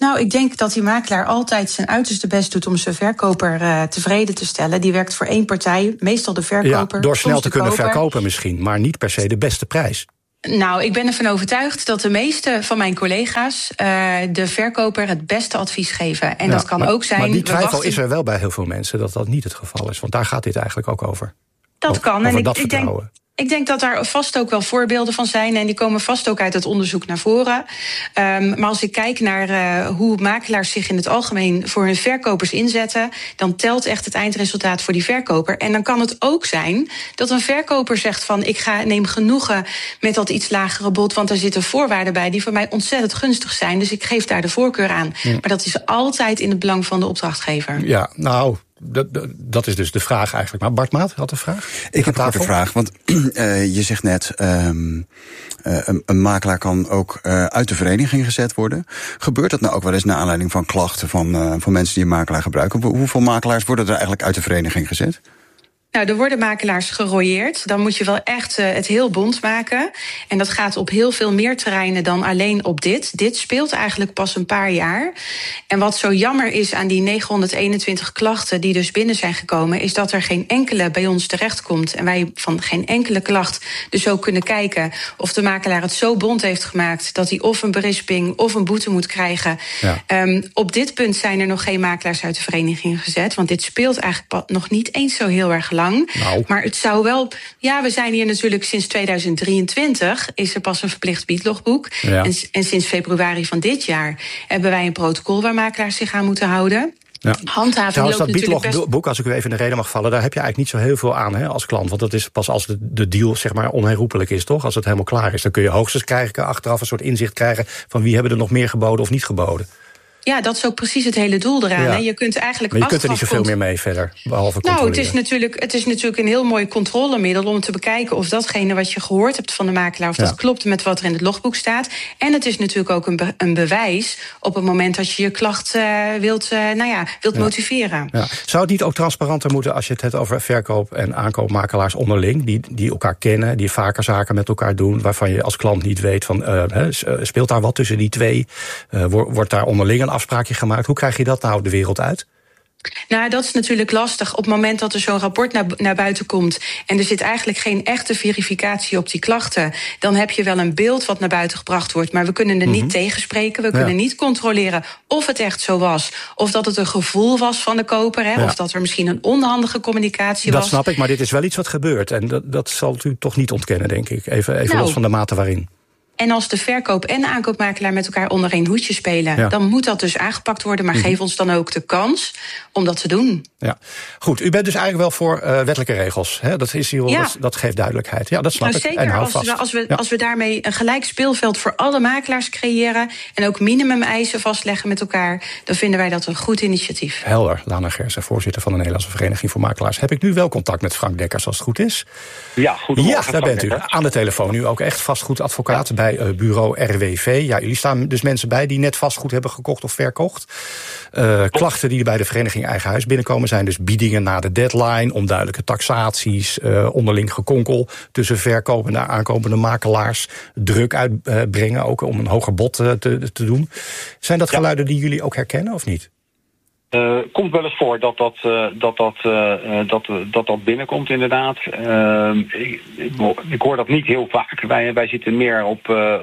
Nou, ik denk dat die makelaar altijd zijn uiterste best doet om zijn verkoper uh, tevreden te stellen. Die werkt voor één partij, meestal de verkoper. Ja, door snel te kunnen koper. verkopen misschien, maar niet per se de beste prijs. Nou, ik ben ervan overtuigd dat de meeste van mijn collega's uh, de verkoper het beste advies geven. En ja, dat kan maar, ook zijn. Maar die twijfel wachten... is er wel bij heel veel mensen dat dat niet het geval is. Want daar gaat dit eigenlijk ook over. Dat kan. Over en ik, dat ik denk. Ik denk dat daar vast ook wel voorbeelden van zijn. En die komen vast ook uit het onderzoek naar voren. Um, maar als ik kijk naar uh, hoe makelaars zich in het algemeen voor hun verkopers inzetten, dan telt echt het eindresultaat voor die verkoper. En dan kan het ook zijn dat een verkoper zegt van ik ga neem genoegen met dat iets lagere bod, want er zitten voorwaarden bij die voor mij ontzettend gunstig zijn. Dus ik geef daar de voorkeur aan. Ja. Maar dat is altijd in het belang van de opdrachtgever. Ja, nou. Dat, dat is dus de vraag eigenlijk. Maar Bart Maat had een vraag? Ik heb ook een vraag, want uh, je zegt net, um, uh, een, een makelaar kan ook uh, uit de vereniging gezet worden. Gebeurt dat nou ook wel eens naar aanleiding van klachten van, uh, van mensen die een makelaar gebruiken? Hoeveel makelaars worden er eigenlijk uit de vereniging gezet? Nou, er worden makelaars gerooieerd. Dan moet je wel echt uh, het heel bond maken. En dat gaat op heel veel meer terreinen dan alleen op dit. Dit speelt eigenlijk pas een paar jaar. En wat zo jammer is aan die negenhonderdeenentwintig klachten die dus binnen zijn gekomen, is dat er geen enkele bij ons terechtkomt. En wij van geen enkele klacht dus ook kunnen kijken of de makelaar het zo bond heeft gemaakt dat hij of een berisping of een boete moet krijgen. Ja. Um, op dit punt zijn er nog geen makelaars uit de vereniging gezet. Want dit speelt eigenlijk nog niet eens zo heel erg lang. Nou. Maar het zou wel. Ja, we zijn hier natuurlijk sinds tweeduizend drieëntwintig. Is er pas een verplicht biedlogboek. Ja. En, en sinds februari van dit jaar hebben wij een protocol waar makelaars zich aan moeten houden. Ja. Handhaving Trouwens, loopt dat natuurlijk best... biedlogboek, als ik u even in de reden mag vallen, daar heb je eigenlijk niet zo heel veel aan hè, als klant. Want dat is pas als de, de deal zeg maar onherroepelijk is, toch? Als het helemaal klaar is. Dan kun je hoogstens krijgen, achteraf een soort inzicht krijgen van wie hebben er nog meer geboden of niet geboden. Ja, dat is ook precies het hele doel eraan. Ja. Hè? Je kunt eigenlijk maar je kunt er niet zoveel meer mee verder, behalve Nou, het is, natuurlijk, het is natuurlijk een heel mooi controlemiddel om te bekijken of datgene wat je gehoord hebt van de makelaar, of ja. dat klopt met wat er in het logboek staat. En het is natuurlijk ook een, be- een bewijs op het moment dat je je klacht uh, wilt, uh, nou ja, wilt ja. motiveren. Ja. Zou het niet ook transparanter moeten als je het hebt over verkoop- en aankoopmakelaars onderling, die, die elkaar kennen, die vaker zaken met elkaar doen, waarvan je als klant niet weet van, uh, speelt daar wat tussen die twee? Uh, wordt daar onderling een afspraakje gemaakt? Hoe krijg je dat nou de wereld uit? Nou, dat is natuurlijk lastig. Op het moment dat er zo'n rapport naar, naar buiten komt en er zit eigenlijk geen echte verificatie op die klachten, dan heb je wel een beeld wat naar buiten gebracht wordt. Maar we kunnen er mm-hmm. niet tegenspreken. We ja. kunnen niet controleren of het echt zo was, of dat het een gevoel was van de koper, hè, ja. of dat er misschien een onhandige communicatie dat was. Dat snap ik, maar dit is wel iets wat gebeurt. En dat, dat zal u toch niet ontkennen, denk ik. Even, even nou. los van de mate waarin. En als de verkoop en de aankoopmakelaar met elkaar onder één hoedje spelen, ja. dan moet dat dus aangepakt worden. Maar mm-hmm. geef ons dan ook de kans om dat te doen. Ja, goed. U bent dus eigenlijk wel voor uh, wettelijke regels. Hè? Dat, is hier, ja. dat, dat geeft duidelijkheid. Ja, dat snap nou, ik. Zeker, en hou als, vast. We, als, we, ja. als we daarmee een gelijk speelveld voor alle makelaars creëren en ook minimumeisen vastleggen met elkaar, dan vinden wij dat een goed initiatief. Helder. Lana Gersen, voorzitter van de Nederlandse Vereniging voor Makelaars. Heb ik nu wel contact met Frank Dekkers, als het goed is? Ja, goedemorgen. Ja, daar bent u. Aan de telefoon. U ook echt vastgoedadvocaat ja. bij uh, bureau R W V. Ja, jullie staan dus mensen bij die net vastgoed hebben gekocht of verkocht. Uh, klachten die bij de vereniging Eigen Huis binnenkomen zijn dus biedingen na de deadline, onduidelijke taxaties, uh, onderling gekonkel tussen verkopende en aankomende makelaars, druk uitbrengen ook om een hoger bod uh, te, te doen. Zijn dat geluiden die jullie ook herkennen of niet? Uh, komt wel eens voor dat dat, uh, dat, dat, uh, dat, uh, dat, dat binnenkomt, inderdaad. Uh, ik, ik hoor dat niet heel vaak. Wij, wij zitten meer op uh,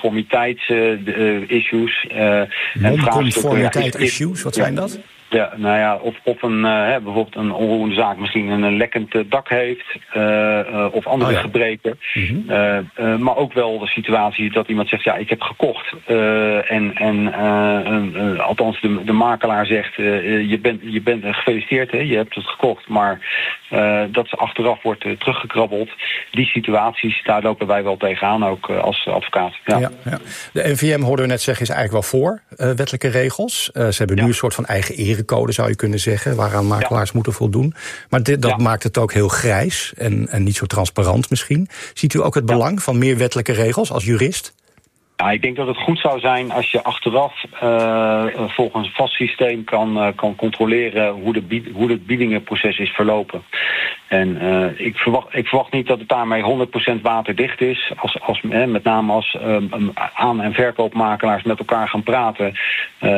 non-conformiteits-issues. Uh, non-conformiteit-issues, wat zijn dat? Ja, nou ja, of, of een, uh, bijvoorbeeld een onroerende zaak misschien een lekkend uh, dak heeft, uh, uh, of andere oh ja. gebreken. Mm-hmm. Uh, uh, maar ook wel de situatie dat iemand zegt, ja, ik heb gekocht. Uh, en en uh, uh, uh, althans de, de makelaar zegt, uh, je bent je bent uh, gefeliciteerd, hè, je hebt het gekocht, maar uh, dat ze achteraf wordt uh, teruggekrabbeld. Die situaties, daar lopen wij wel tegenaan, ook uh, als advocaat. Ja. Ja, ja. De N V M, hoorden we net zeggen, is eigenlijk wel voor uh, wettelijke regels. Uh, ze hebben ja. nu een soort van eigen erecode, zou je kunnen zeggen, waaraan makelaars ja. moeten voldoen. Maar dit, dat ja. maakt het ook heel grijs en, en niet zo transparant misschien. Ziet u ook het belang ja. van meer wettelijke regels als jurist? Ja, ik denk dat het goed zou zijn als je achteraf uh, volgens een vast systeem kan, uh, kan controleren hoe, de bied, hoe het biedingenproces is verlopen. En uh, ik, verwacht, ik verwacht niet dat het daarmee honderd procent waterdicht is. Als, als, eh, met name als um, aan- en verkoopmakelaars met elkaar gaan praten, uh,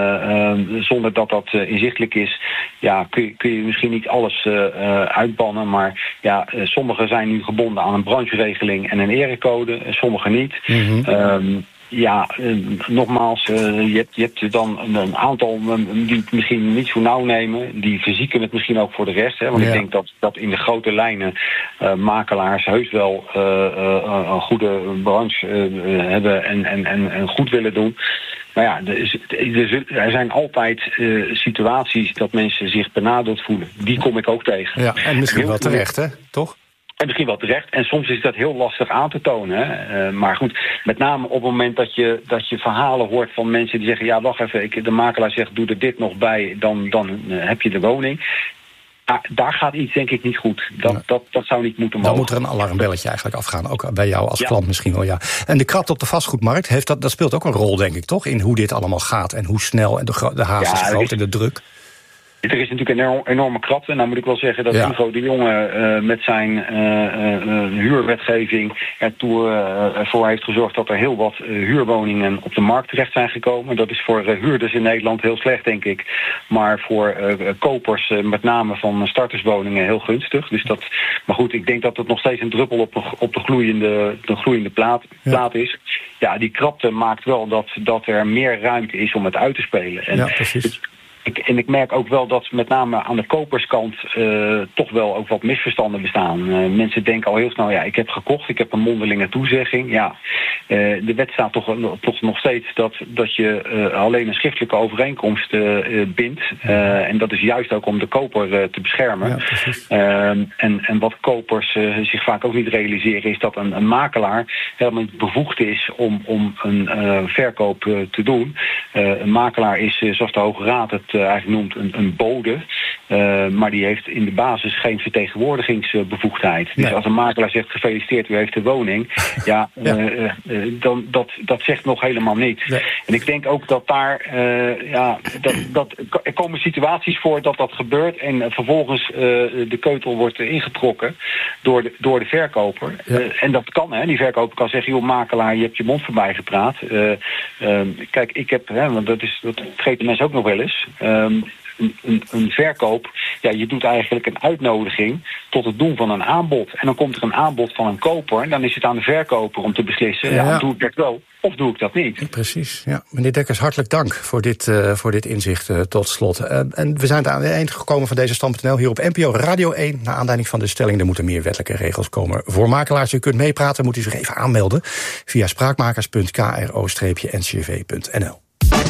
uh, zonder dat dat uh, inzichtelijk is, ja, kun, je, kun je misschien niet alles uh, uh, uitbannen. Maar ja, uh, sommigen zijn nu gebonden aan een brancheregeling en een erecode, sommigen niet. Mm-hmm. Um, Ja, uh, nogmaals, uh, je, hebt, je hebt dan een, een aantal uh, die het misschien niet zo nauw nemen. Die verzieken het misschien ook voor de rest. Hè, want ja. ik denk dat, dat in de grote lijnen uh, makelaars heus wel uh, uh, een goede branche uh, hebben en, en, en, en goed willen doen. Maar ja, er, er zijn altijd uh, situaties dat mensen zich benadeeld voelen. Die kom ik ook tegen. Ja, en misschien Heel wel terecht, hè? Toch? En misschien wel terecht. En soms is dat heel lastig aan te tonen. Hè. Uh, maar goed, met name op het moment dat je, dat je verhalen hoort van mensen die zeggen, ja, wacht even, ik, de makelaar zegt, doe er dit nog bij, dan, dan uh, heb je de woning. Ah, daar gaat iets denk ik niet goed. Dat, ja. dat, dat zou niet moeten mogen. Dan moet er een alarmbelletje eigenlijk afgaan. Ook bij jou als ja. klant misschien wel, ja. En de krapte op de vastgoedmarkt, heeft dat, dat speelt ook een rol, denk ik, toch? In hoe dit allemaal gaat en hoe snel en de, de haast ja, is groot is... en de druk. Er is natuurlijk een enorme krapte. Nou moet ik wel zeggen dat ja. Ivo de Jonge uh, met zijn uh, uh, huurwetgeving ertoe uh, voor heeft gezorgd dat er heel wat uh, huurwoningen op de markt terecht zijn gekomen. Dat is voor uh, huurders in Nederland heel slecht, denk ik. Maar voor uh, kopers, uh, met name van starterswoningen, heel gunstig. Dus dat, maar goed, ik denk dat het nog steeds een druppel op de, op de gloeiende, de gloeiende plaat, ja. plaat is. Ja, die krapte maakt wel dat, dat er meer ruimte is om het uit te spelen. En ja, precies. Het, Ik, en ik merk ook wel dat met name aan de koperskant uh, toch wel ook wat misverstanden bestaan. Uh, mensen denken al heel snel, ja, ik heb gekocht, ik heb een mondelinge toezegging. Ja, uh, de wet staat toch, toch nog steeds dat, dat je uh, alleen een schriftelijke overeenkomst uh, bindt. Uh, en dat is juist ook om de koper uh, te beschermen. Ja, uh, en, en wat kopers uh, zich vaak ook niet realiseren is dat een, een makelaar helemaal niet bevoegd is om, om een uh, verkoop uh, te doen. Uh, een makelaar is, uh, zoals de Hoge Raad het Uh, eigenlijk noemt een, een bode, uh, maar die heeft in de basis geen vertegenwoordigingsbevoegdheid. Nee. Dus als een makelaar zegt gefeliciteerd, u heeft de woning, ja, ja. Uh, uh, dan, dat, dat zegt nog helemaal niets. Nee. En ik denk ook dat daar, uh, ja, dat, dat, er komen situaties voor dat dat gebeurt en uh, vervolgens uh, de keutel wordt uh, ingetrokken door de, door de verkoper. Ja. Uh, en dat kan, hè. Die verkoper kan zeggen, joh, makelaar, je hebt je mond voorbij gepraat. Uh, uh, kijk, ik heb, hè, want dat is, dat vergeten mensen ook nog wel eens. Um, een, een, een verkoop, ja, je doet eigenlijk een uitnodiging tot het doen van een aanbod. En dan komt er een aanbod van een koper en dan is het aan de verkoper om te beslissen, ja, ja doe ik dat wel of doe ik dat niet. Precies, ja. Meneer Dekkers, hartelijk dank voor dit, uh, voor dit inzicht uh, tot slot. Uh, en we zijn aan het eind gekomen van deze stand punt n l hier op N P O Radio één. Naar aanleiding van de stelling, er moeten meer wettelijke regels komen voor makelaars. U kunt meepraten, moet u zich even aanmelden via spraakmakers punt k r o n c v punt n l.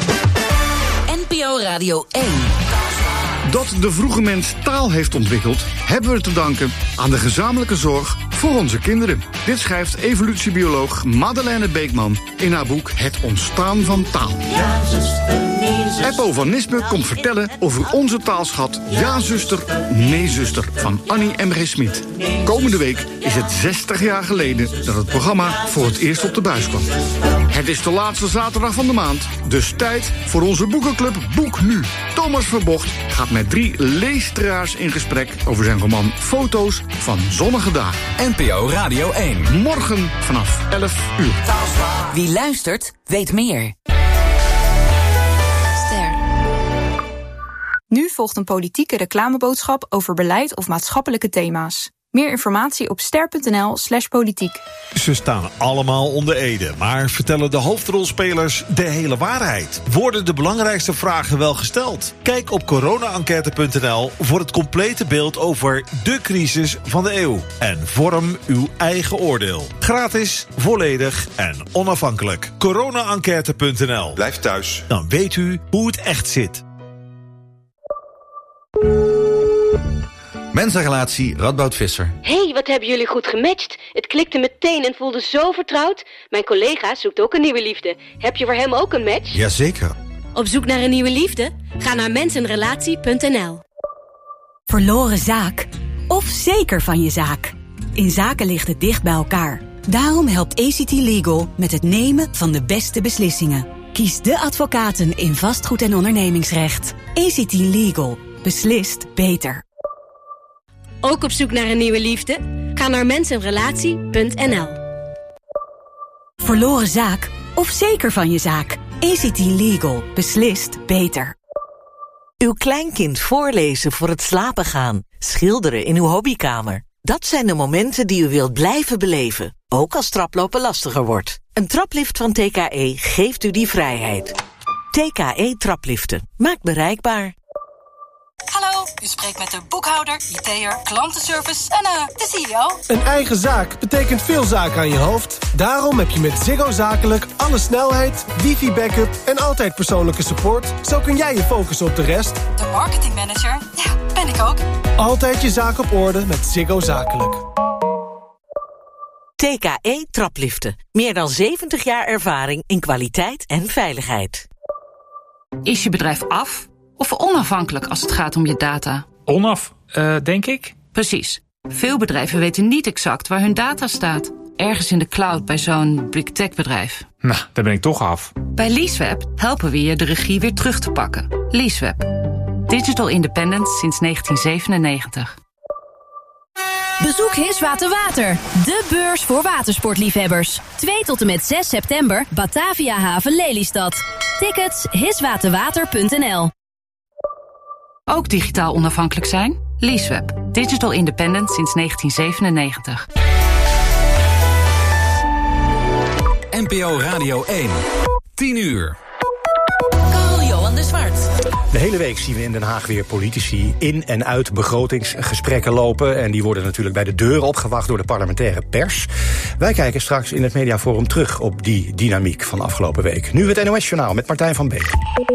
N P O Radio één. Dat de vroege mens taal heeft ontwikkeld, hebben we te danken aan de gezamenlijke zorg voor onze kinderen. Dit schrijft evolutiebioloog Madeleine Beekman in haar boek Het ontstaan van taal. Ja, zuster, nee, zuster. Eppo van Nispen komt vertellen over onze taalschat Ja, zuster, nee, zuster van Annie M G Smit. Komende week is het zestig jaar geleden dat het programma voor het eerst op de buis kwam. Het is de laatste zaterdag van de maand, dus tijd voor onze boekenclub Boek Nu. Thomas Verbocht gaat met drie leesteraars in gesprek over zijn roman Foto's van zonnige dagen. N P O Radio één. Morgen vanaf elf uur. Wie luistert, weet meer. Ster. Nu volgt een politieke reclameboodschap over beleid of maatschappelijke thema's. Meer informatie op ster punt n l slash politiek. Ze staan allemaal onder ede, maar vertellen de hoofdrolspelers de hele waarheid? Worden de belangrijkste vragen wel gesteld? Kijk op corona enquête punt n l voor het complete beeld over de crisis van de eeuw. En vorm uw eigen oordeel. Gratis, volledig en onafhankelijk. corona enquête punt n l. Blijf thuis. Dan weet u hoe het echt zit. Mensenrelatie Radboud Visser. Hey, wat hebben jullie goed gematcht. Het klikte meteen en voelde zo vertrouwd. Mijn collega zoekt ook een nieuwe liefde. Heb je voor hem ook een match? Jazeker. Op zoek naar een nieuwe liefde? Ga naar mensenrelatie punt n l. Verloren zaak? Of zeker van je zaak? In zaken ligt het dicht bij elkaar. Daarom helpt A C T Legal met het nemen van de beste beslissingen. Kies de advocaten in vastgoed- en ondernemingsrecht. A C T Legal. Beslist beter. Ook op zoek naar een nieuwe liefde? Ga naar mensenrelatie punt n l. Verloren zaak of zeker van je zaak? A C T Legal. Beslist beter. Uw kleinkind voorlezen voor het slapen gaan. Schilderen in uw hobbykamer. Dat zijn de momenten die u wilt blijven beleven. Ook als traplopen lastiger wordt. Een traplift van T K E geeft u die vrijheid. T K E trapliften. Maakt bereikbaar. Hallo, u spreekt met de boekhouder, I T'er, klantenservice en uh, de C E O. Een eigen zaak betekent veel zaken aan je hoofd. Daarom heb je met Ziggo Zakelijk alle snelheid, wifi-backup en altijd persoonlijke support. Zo kun jij je focussen op de rest. De marketingmanager, ja, ben ik ook. Altijd je zaak op orde met Ziggo Zakelijk. T K E trapliften. Meer dan zeventig jaar ervaring in kwaliteit en veiligheid. Is je bedrijf af of onafhankelijk als het gaat om je data? Onaf, uh, denk ik. Precies. Veel bedrijven weten niet exact waar hun data staat. Ergens in de cloud bij zo'n big tech bedrijf. Nou, daar ben ik toch af. Bij Leaseweb helpen we je de regie weer terug te pakken. Leaseweb. Digital independence sinds negentien zevenennegentig. Bezoek Hiswater Water, de beurs voor watersportliefhebbers. twee tot en met zes september, Batavia Haven Lelystad. Tickets hiswaterwater punt n l. Ook digitaal onafhankelijk zijn? Leaseweb. Digital independent sinds negentien zevenennegentig. N P O Radio één. tien uur. Carl-Johan de Zwart. De hele week zien we in Den Haag weer politici in en uit begrotingsgesprekken lopen. En die worden natuurlijk bij de deur opgewacht door de parlementaire pers. Wij kijken straks in het Mediaforum terug op die dynamiek van afgelopen week. Nu het N O S-journaal met Martijn van Beek.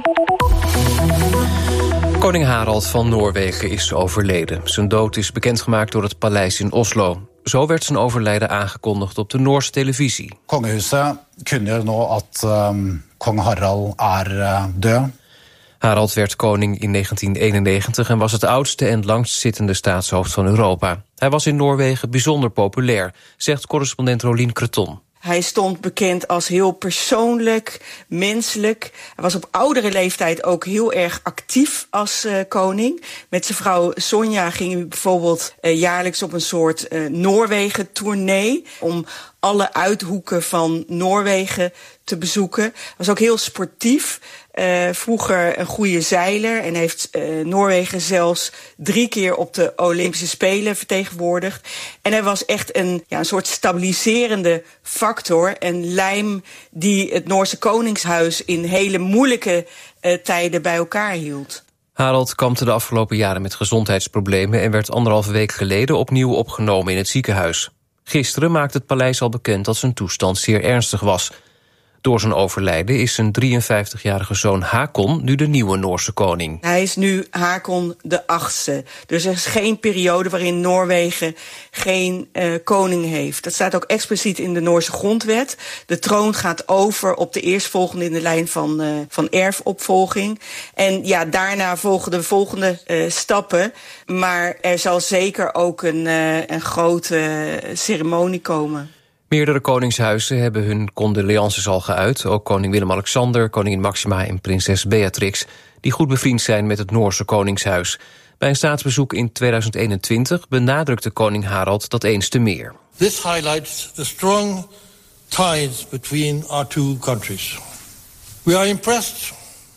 Koning Harald van Noorwegen is overleden. Zijn dood is bekendgemaakt door het paleis in Oslo. Zo werd zijn overlijden aangekondigd op de Noorse televisie. Kongehuset kunde nu at um, kong Harald er uh, død. Harald werd koning in negentien eenennegentig en was het oudste en langstzittende staatshoofd van Europa. Hij was in Noorwegen bijzonder populair, zegt correspondent Rolien Creton. Hij stond bekend als heel persoonlijk, menselijk. Hij was op oudere leeftijd ook heel erg actief als uh, koning. Met zijn vrouw Sonja ging hij bijvoorbeeld uh, jaarlijks op een soort uh, Noorwegen-tournee om alle uithoeken van Noorwegen te bezoeken. Hij was ook heel sportief. Uh, vroeger een goede zeiler en heeft uh, Noorwegen zelfs drie keer op de Olympische Spelen vertegenwoordigd. En hij was echt een, ja, een soort stabiliserende factor en lijm die het Noorse Koningshuis in hele moeilijke uh, tijden bij elkaar hield. Harald kampte de afgelopen jaren met gezondheidsproblemen en werd anderhalve week geleden opnieuw opgenomen in het ziekenhuis. Gisteren maakte het paleis al bekend dat zijn toestand zeer ernstig was. Door zijn overlijden is zijn drieënvijftigjarige zoon Hakon nu de nieuwe Noorse koning. Hij is nu Hakon de achtste. Dus er is geen periode waarin Noorwegen geen uh, koning heeft. Dat staat ook expliciet in de Noorse grondwet. De troon gaat over op de eerstvolgende in de lijn van, uh, van erfopvolging. En ja, daarna volgen de volgende uh, stappen. Maar er zal zeker ook een, uh, een grote uh, ceremonie komen. Meerdere koningshuizen hebben hun condolences al geuit. Ook koning Willem-Alexander, koningin Maxima en prinses Beatrix, die goed bevriend zijn met het Noorse koningshuis. Bij een staatsbezoek in tweeduizend eenentwintig benadrukte koning Harald dat eens te meer. This highlights the strong ties between our two countries. We are impressed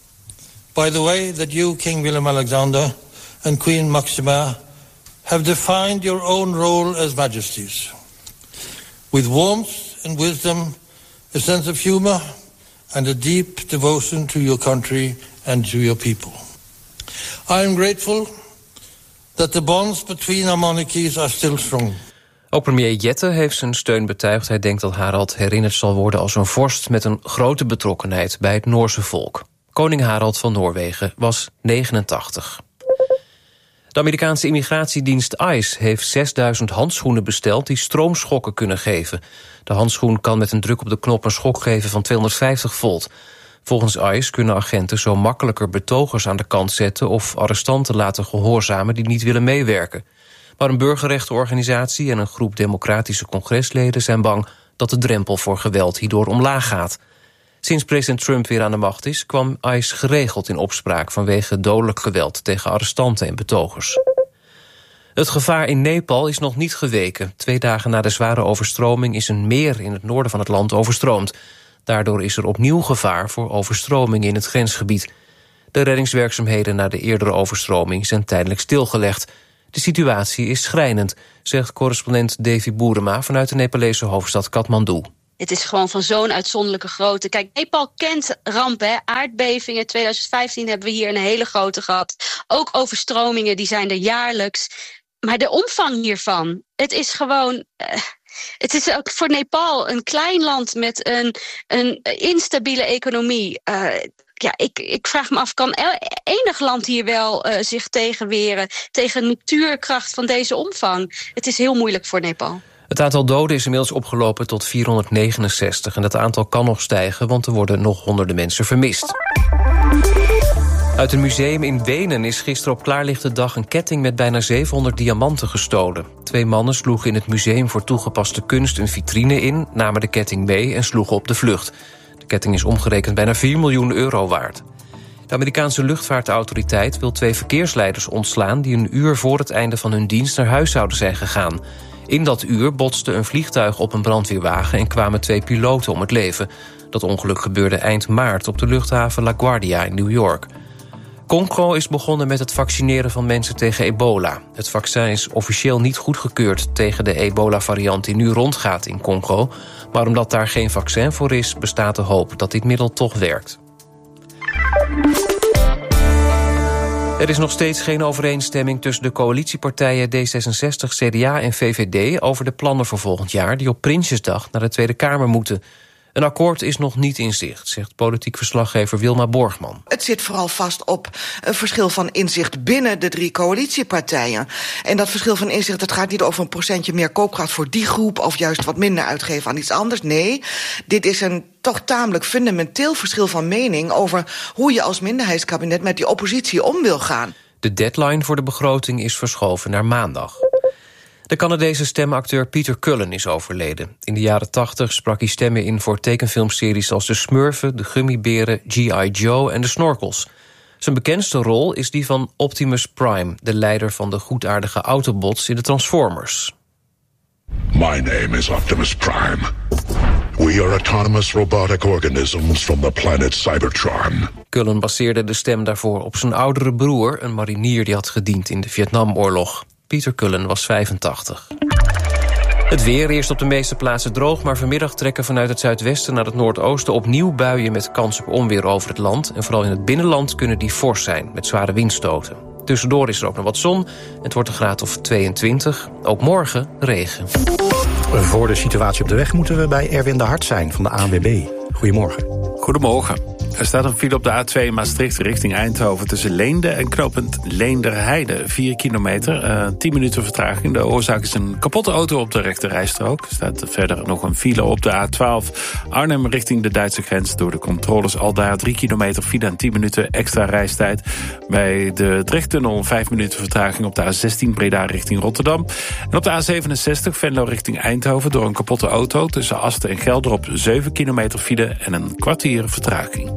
by the way that you, King Willem-Alexander and Queen Maxima, have defined your own role as majesties. With warmth and wisdom, a sense of humor and a deep devotion to your country and to your people. I am grateful that the bonds between our monarchies are still strong. Ook premier Jette heeft zijn steun betuigd. Hij denkt dat Harald herinnerd zal worden als een vorst met een grote betrokkenheid bij het Noorse volk. Koning Harald van Noorwegen was negenentachtig. De Amerikaanse immigratiedienst ICE heeft zesduizend handschoenen besteld die stroomschokken kunnen geven. De handschoen kan met een druk op de knop een schok geven van tweehonderdvijftig volt. Volgens ICE kunnen agenten zo makkelijker betogers aan de kant zetten of arrestanten laten gehoorzamen die niet willen meewerken. Maar een burgerrechtenorganisatie en een groep democratische congresleden zijn bang dat de drempel voor geweld hierdoor omlaag gaat. Sinds president Trump weer aan de macht is, kwam ICE geregeld in opspraak vanwege dodelijk geweld tegen arrestanten en betogers. Het gevaar in Nepal is nog niet geweken. Twee dagen na de zware overstroming is een meer in het noorden van het land overstroomd. Daardoor is er opnieuw gevaar voor overstroming in het grensgebied. De reddingswerkzaamheden na de eerdere overstroming zijn tijdelijk stilgelegd. De situatie is schrijnend, zegt correspondent Davy Boerema vanuit de Nepalese hoofdstad Kathmandu. Het is gewoon van zo'n uitzonderlijke grootte. Kijk, Nepal kent rampen, hè? Aardbevingen. twintig vijftien hebben we hier een hele grote gehad. Ook overstromingen, die zijn er jaarlijks. Maar de omvang hiervan, het is gewoon... Uh, het is ook voor Nepal een klein land met een, een instabiele economie. Uh, ja, ik, ik vraag me af, kan enig land hier wel uh, zich tegenweren tegen de natuurkracht van deze omvang? Het is heel moeilijk voor Nepal. Het aantal doden is inmiddels opgelopen tot vierhonderdnegenenzestig... en dat aantal kan nog stijgen, want er worden nog honderden mensen vermist. Uit een museum in Wenen is gisteren op klaarlichte dag... een ketting met bijna zevenhonderd diamanten gestolen. Twee mannen sloegen in het Museum voor Toegepaste Kunst een vitrine in... namen de ketting mee en sloegen op de vlucht. De ketting is omgerekend bijna vier miljoen euro waard. De Amerikaanse luchtvaartautoriteit wil twee verkeersleiders ontslaan... die een uur voor het einde van hun dienst naar huis zouden zijn gegaan. In dat uur botste een vliegtuig op een brandweerwagen... en kwamen twee piloten om het leven. Dat ongeluk gebeurde eind maart op de luchthaven LaGuardia in New York. Congo is begonnen met het vaccineren van mensen tegen ebola. Het vaccin is officieel niet goedgekeurd tegen de ebola-variant... die nu rondgaat in Congo. Maar omdat daar geen vaccin voor is, bestaat de hoop dat dit middel toch werkt. Er is nog steeds geen overeenstemming tussen de coalitiepartijen D zesenzestig, C D A en V V D... over de plannen voor volgend jaar die op Prinsjesdag naar de Tweede Kamer moeten. Een akkoord is nog niet in zicht, zegt politiek verslaggever Wilma Borgman. Het zit vooral vast op een verschil van inzicht binnen de drie coalitiepartijen. En dat verschil van inzicht, het gaat niet over een procentje meer koopkracht voor die groep... of juist wat minder uitgeven aan iets anders. Nee, dit is een toch tamelijk fundamenteel verschil van mening... over hoe je als minderheidskabinet met die oppositie om wil gaan. De deadline voor de begroting is verschoven naar maandag. De Canadese stemacteur Peter Cullen is overleden. In de jaren tachtig sprak hij stemmen in voor tekenfilmseries als De Smurfen, De Gummiberen, G I Joe en De Snorkels. Zijn bekendste rol is die van Optimus Prime, de leider van de goedaardige Autobots in de Transformers. My name is Optimus Prime. We are autonomous robotic organisms from the planet Cybertron. Cullen baseerde de stem daarvoor op zijn oudere broer, een marinier die had gediend in de Vietnamoorlog. Peter Cullen was vijfentachtig. Het weer, eerst op de meeste plaatsen droog... maar vanmiddag trekken vanuit het zuidwesten naar het noordoosten... opnieuw buien met kans op onweer over het land. En vooral in het binnenland kunnen die fors zijn, met zware windstoten. Tussendoor is er ook nog wat zon. Het wordt een graad of tweeëntwintig. Ook morgen regen. Voor de situatie op de weg moeten we bij Erwin de Hart zijn van de A N W B. Goedemorgen. Goedemorgen. Er staat een file op de A twee Maastricht richting Eindhoven... tussen Leende en knooppunt Leenderheide. vier kilometer, uh, tien minuten vertraging. De oorzaak is een kapotte auto op de rechterrijstrook. Er staat verder nog een file op de A twaalf Arnhem richting de Duitse grens. Door de controles al daar drie kilometer file en tien minuten extra reistijd. Bij de Drechttunnel vijf minuten vertraging op de A zestien Breda richting Rotterdam. En op de A zevenenzestig Venlo richting Eindhoven... door een kapotte auto tussen Asten en Gelderop zeven kilometer file en een kwartier vertraging.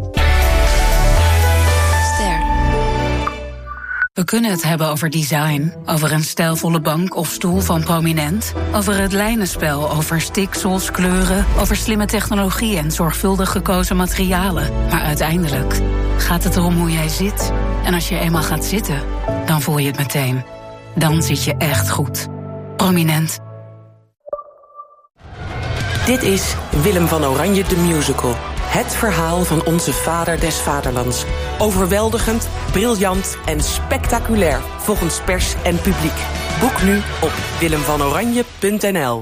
We kunnen het hebben over design, over een stijlvolle bank of stoel van Prominent, over het lijnenspel, over stiksels, kleuren, over slimme technologie en zorgvuldig gekozen materialen. Maar uiteindelijk gaat het erom hoe jij zit. En als je eenmaal gaat zitten, dan voel je het meteen. Dan zit je echt goed. Prominent. Dit is Willem van Oranje de Musical. Het verhaal van onze vader des vaderlands. Overweldigend, briljant en spectaculair volgens pers en publiek. Boek nu op willem van oranje punt n l.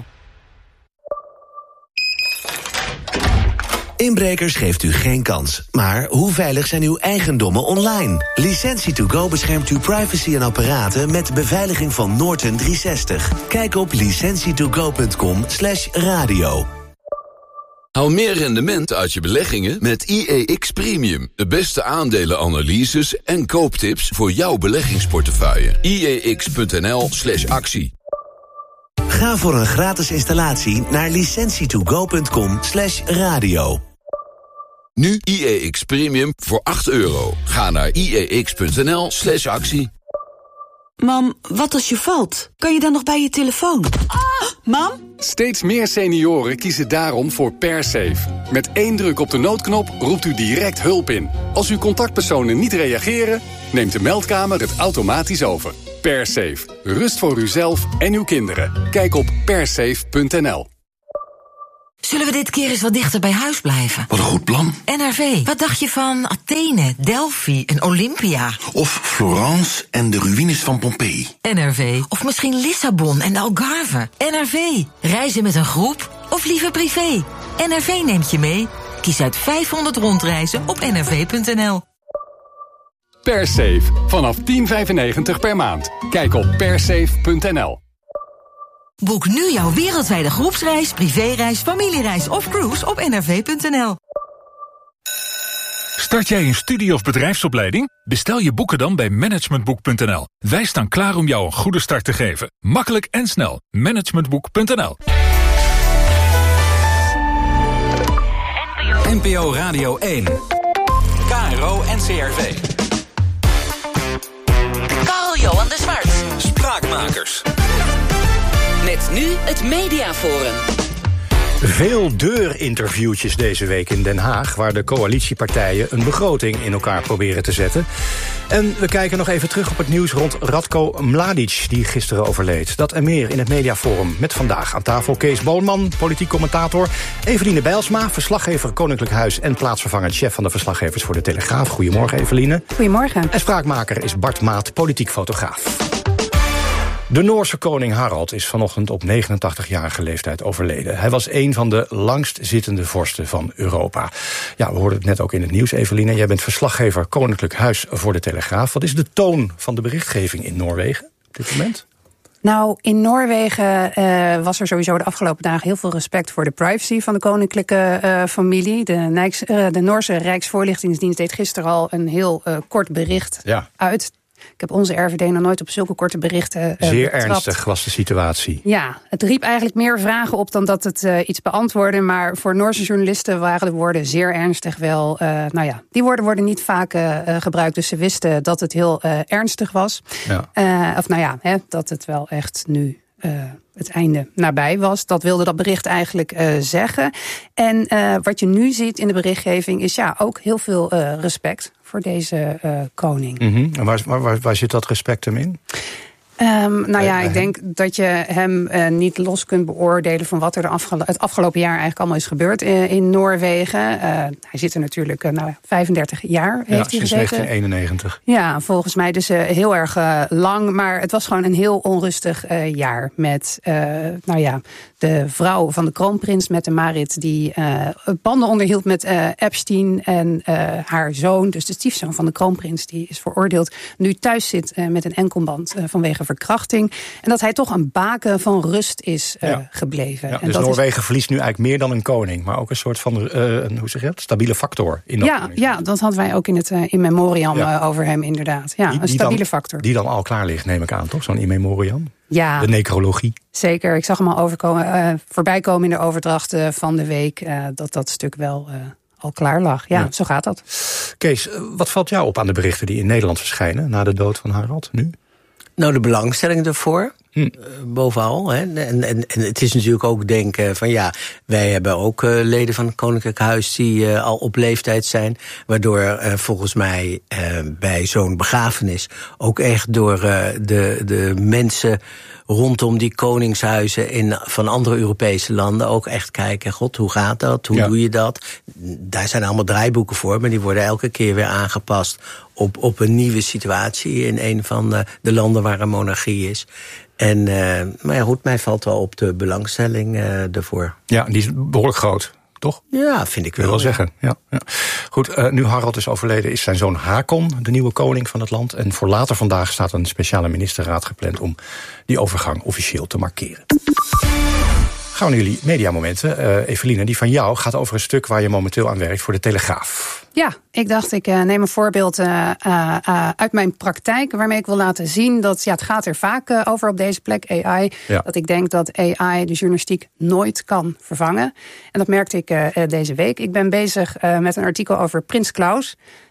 Inbrekers geeft u geen kans. Maar hoe veilig zijn uw eigendommen online? Licentie to go beschermt uw privacy en apparaten met beveiliging van Norton driehonderdzestig. Kijk op licentie to go punt com slash radio. Haal meer rendement uit je beleggingen met I E X Premium. De beste aandelenanalyses en kooptips voor jouw beleggingsportefeuille. I E X punt n l slash actie. Ga voor een gratis installatie naar licentie to go punt com slash radio. Nu I E X Premium voor acht euro. Ga naar I E X punt n l slash actie. Mam, wat als je valt? Kan je dan nog bij je telefoon? Ah, mam? Steeds meer senioren kiezen daarom voor PairSafe. Met één druk op de noodknop roept u direct hulp in. Als uw contactpersonen niet reageren, neemt de meldkamer het automatisch over. PairSafe. Rust voor uzelf en uw kinderen. Kijk op pairsafe punt n l. Zullen we dit keer eens wat dichter bij huis blijven? Wat een goed plan. N R V, wat dacht je van Athene, Delphi en Olympia? Of Florence en de ruïnes van Pompeii. N R V, of misschien Lissabon en de Algarve. N R V, reizen met een groep of liever privé? N R V neemt je mee. Kies uit vijfhonderd rondreizen op n r v punt n l. PairSafe, vanaf tien vijfennegentig per maand. Kijk op pairsafe punt n l. Boek nu jouw wereldwijde groepsreis, privéreis, familiereis of cruise op n r v punt n l. Start jij een studie- of bedrijfsopleiding? Bestel je boeken dan bij managementboek punt n l. Wij staan klaar om jou een goede start te geven. Makkelijk en snel. managementboek punt n l. N P O Radio één. K R O en C R V. Karl-Johan de Zwart. Spraakmakers. Met nu het Mediaforum. Veel deurinterviewtjes deze week in Den Haag, waar de coalitiepartijen een begroting in elkaar proberen te zetten. En we kijken nog even terug op het nieuws rond Radko Mladic, die gisteren overleed. Dat en meer in het Mediaforum. Met vandaag aan tafel Kees Boonman, politiek commentator. Eveline Bijlsma, verslaggever Koninklijk Huis en plaatsvervangend chef van de verslaggevers voor de Telegraaf. Goedemorgen, Eveline. Goedemorgen. En spraakmaker is Bart Maat, politiek fotograaf. De Noorse koning Harald is vanochtend op negenentachtigjarige leeftijd overleden. Hij was een van de langstzittende vorsten van Europa. Ja, we hoorden het net ook in het nieuws, Eveline. Jij bent verslaggever Koninklijk Huis voor de Telegraaf. Wat is de toon van de berichtgeving in Noorwegen op dit moment? Nou, in Noorwegen uh, was er sowieso de afgelopen dagen heel veel respect voor de privacy van de koninklijke uh, familie. De, Nijks, uh, de Noorse Rijksvoorlichtingsdienst deed gisteren al een heel uh, kort bericht ja. uit. Ik heb onze R V D nog nooit op zulke korte berichten uh, Zeer betrapt. ernstig was de situatie. Ja, het riep eigenlijk meer vragen op dan dat het uh, iets beantwoordde. Maar voor Noorse journalisten waren de woorden zeer ernstig wel. Uh, nou ja, die woorden worden niet vaak uh, gebruikt. Dus ze wisten dat het heel uh, ernstig was. Ja. Uh, of nou ja, hè, dat het wel echt nu Uh, het einde nabij was. Dat wilde dat bericht eigenlijk uh, zeggen. En uh, wat je nu ziet in de berichtgeving is ja ook heel veel uh, respect voor deze uh, koning. Mm-hmm. En waar, waar, waar zit dat respect hem in? Um, nou ja, ik denk dat je hem uh, niet los kunt beoordelen van wat er de afgelo- het afgelopen jaar eigenlijk allemaal is gebeurd in, in Noorwegen. Uh, hij zit er natuurlijk uh, nou, vijfendertig jaar heeft ja, hij sinds gezeten. negentien eenennegentig. Ja, volgens mij dus uh, heel erg uh, lang. Maar het was gewoon een heel onrustig uh, jaar met uh, nou ja, de vrouw van de kroonprins, met de Marit, die uh, banden onderhield met uh, Epstein en uh, haar zoon, dus de stiefzoon van de kroonprins, die is veroordeeld, nu thuis zit uh, met een enkelband uh, vanwege verkrachting. En dat hij toch een baken van rust is uh, ja. gebleven. Ja, en dus dat Noorwegen is... verliest nu eigenlijk meer dan een koning, maar ook een soort van, uh, een, hoe zeg je dat, stabiele factor. In dat ja, ja, dat hadden wij ook in het uh, in memoriam ja. uh, over hem inderdaad. Ja, die, een stabiele dan, factor. Die dan al klaar ligt, neem ik aan, toch? Zo'n in memoriam? Ja. De necrologie. Zeker, ik zag hem al overkomen, uh, voorbij komen in de overdracht uh, van de week, uh, dat dat stuk wel uh, al klaar lag. Ja, ja, zo gaat dat. Kees, wat valt jou op aan de berichten die in Nederland verschijnen na de dood van Harald nu? Nou, de belangstelling ervoor, hm. uh, bovenal. Hè. En, en, en het is natuurlijk ook denken van ja, wij hebben ook uh, leden van het Koninklijk Huis die uh, al op leeftijd zijn. Waardoor uh, volgens mij uh, bij zo'n begrafenis ook echt door uh, de, de mensen rondom die koningshuizen in, van andere Europese landen ook echt kijken, god, hoe gaat dat? Hoe ja. doe je dat? Daar zijn allemaal draaiboeken voor, maar die worden elke keer weer aangepast op, op een nieuwe situatie in een van de, de landen waar een monarchie is. En, uh, maar ja, goed, mij valt wel op de belangstelling uh, ervoor. Ja, die is behoorlijk groot, toch? Ja, vind ik wel. Wil wel zeggen, ja. ja. Goed, uh, nu Harald is overleden, is zijn zoon Hakon de nieuwe koning van het land. En voor later vandaag staat een speciale ministerraad gepland om die overgang officieel te markeren. Gaan we naar jullie mediamomenten. Uh, Eveline, die van jou gaat over een stuk waar je momenteel aan werkt voor de Telegraaf. Ja, ik dacht ik uh, neem een voorbeeld uh, uh, uh, uit mijn praktijk, waarmee ik wil laten zien dat ja, het gaat er vaak uh, over op deze plek, A I. Ja. Dat ik denk dat A I de journalistiek nooit kan vervangen. En dat merkte ik uh, deze week. Ik ben bezig uh, met een artikel over Prins Klaus.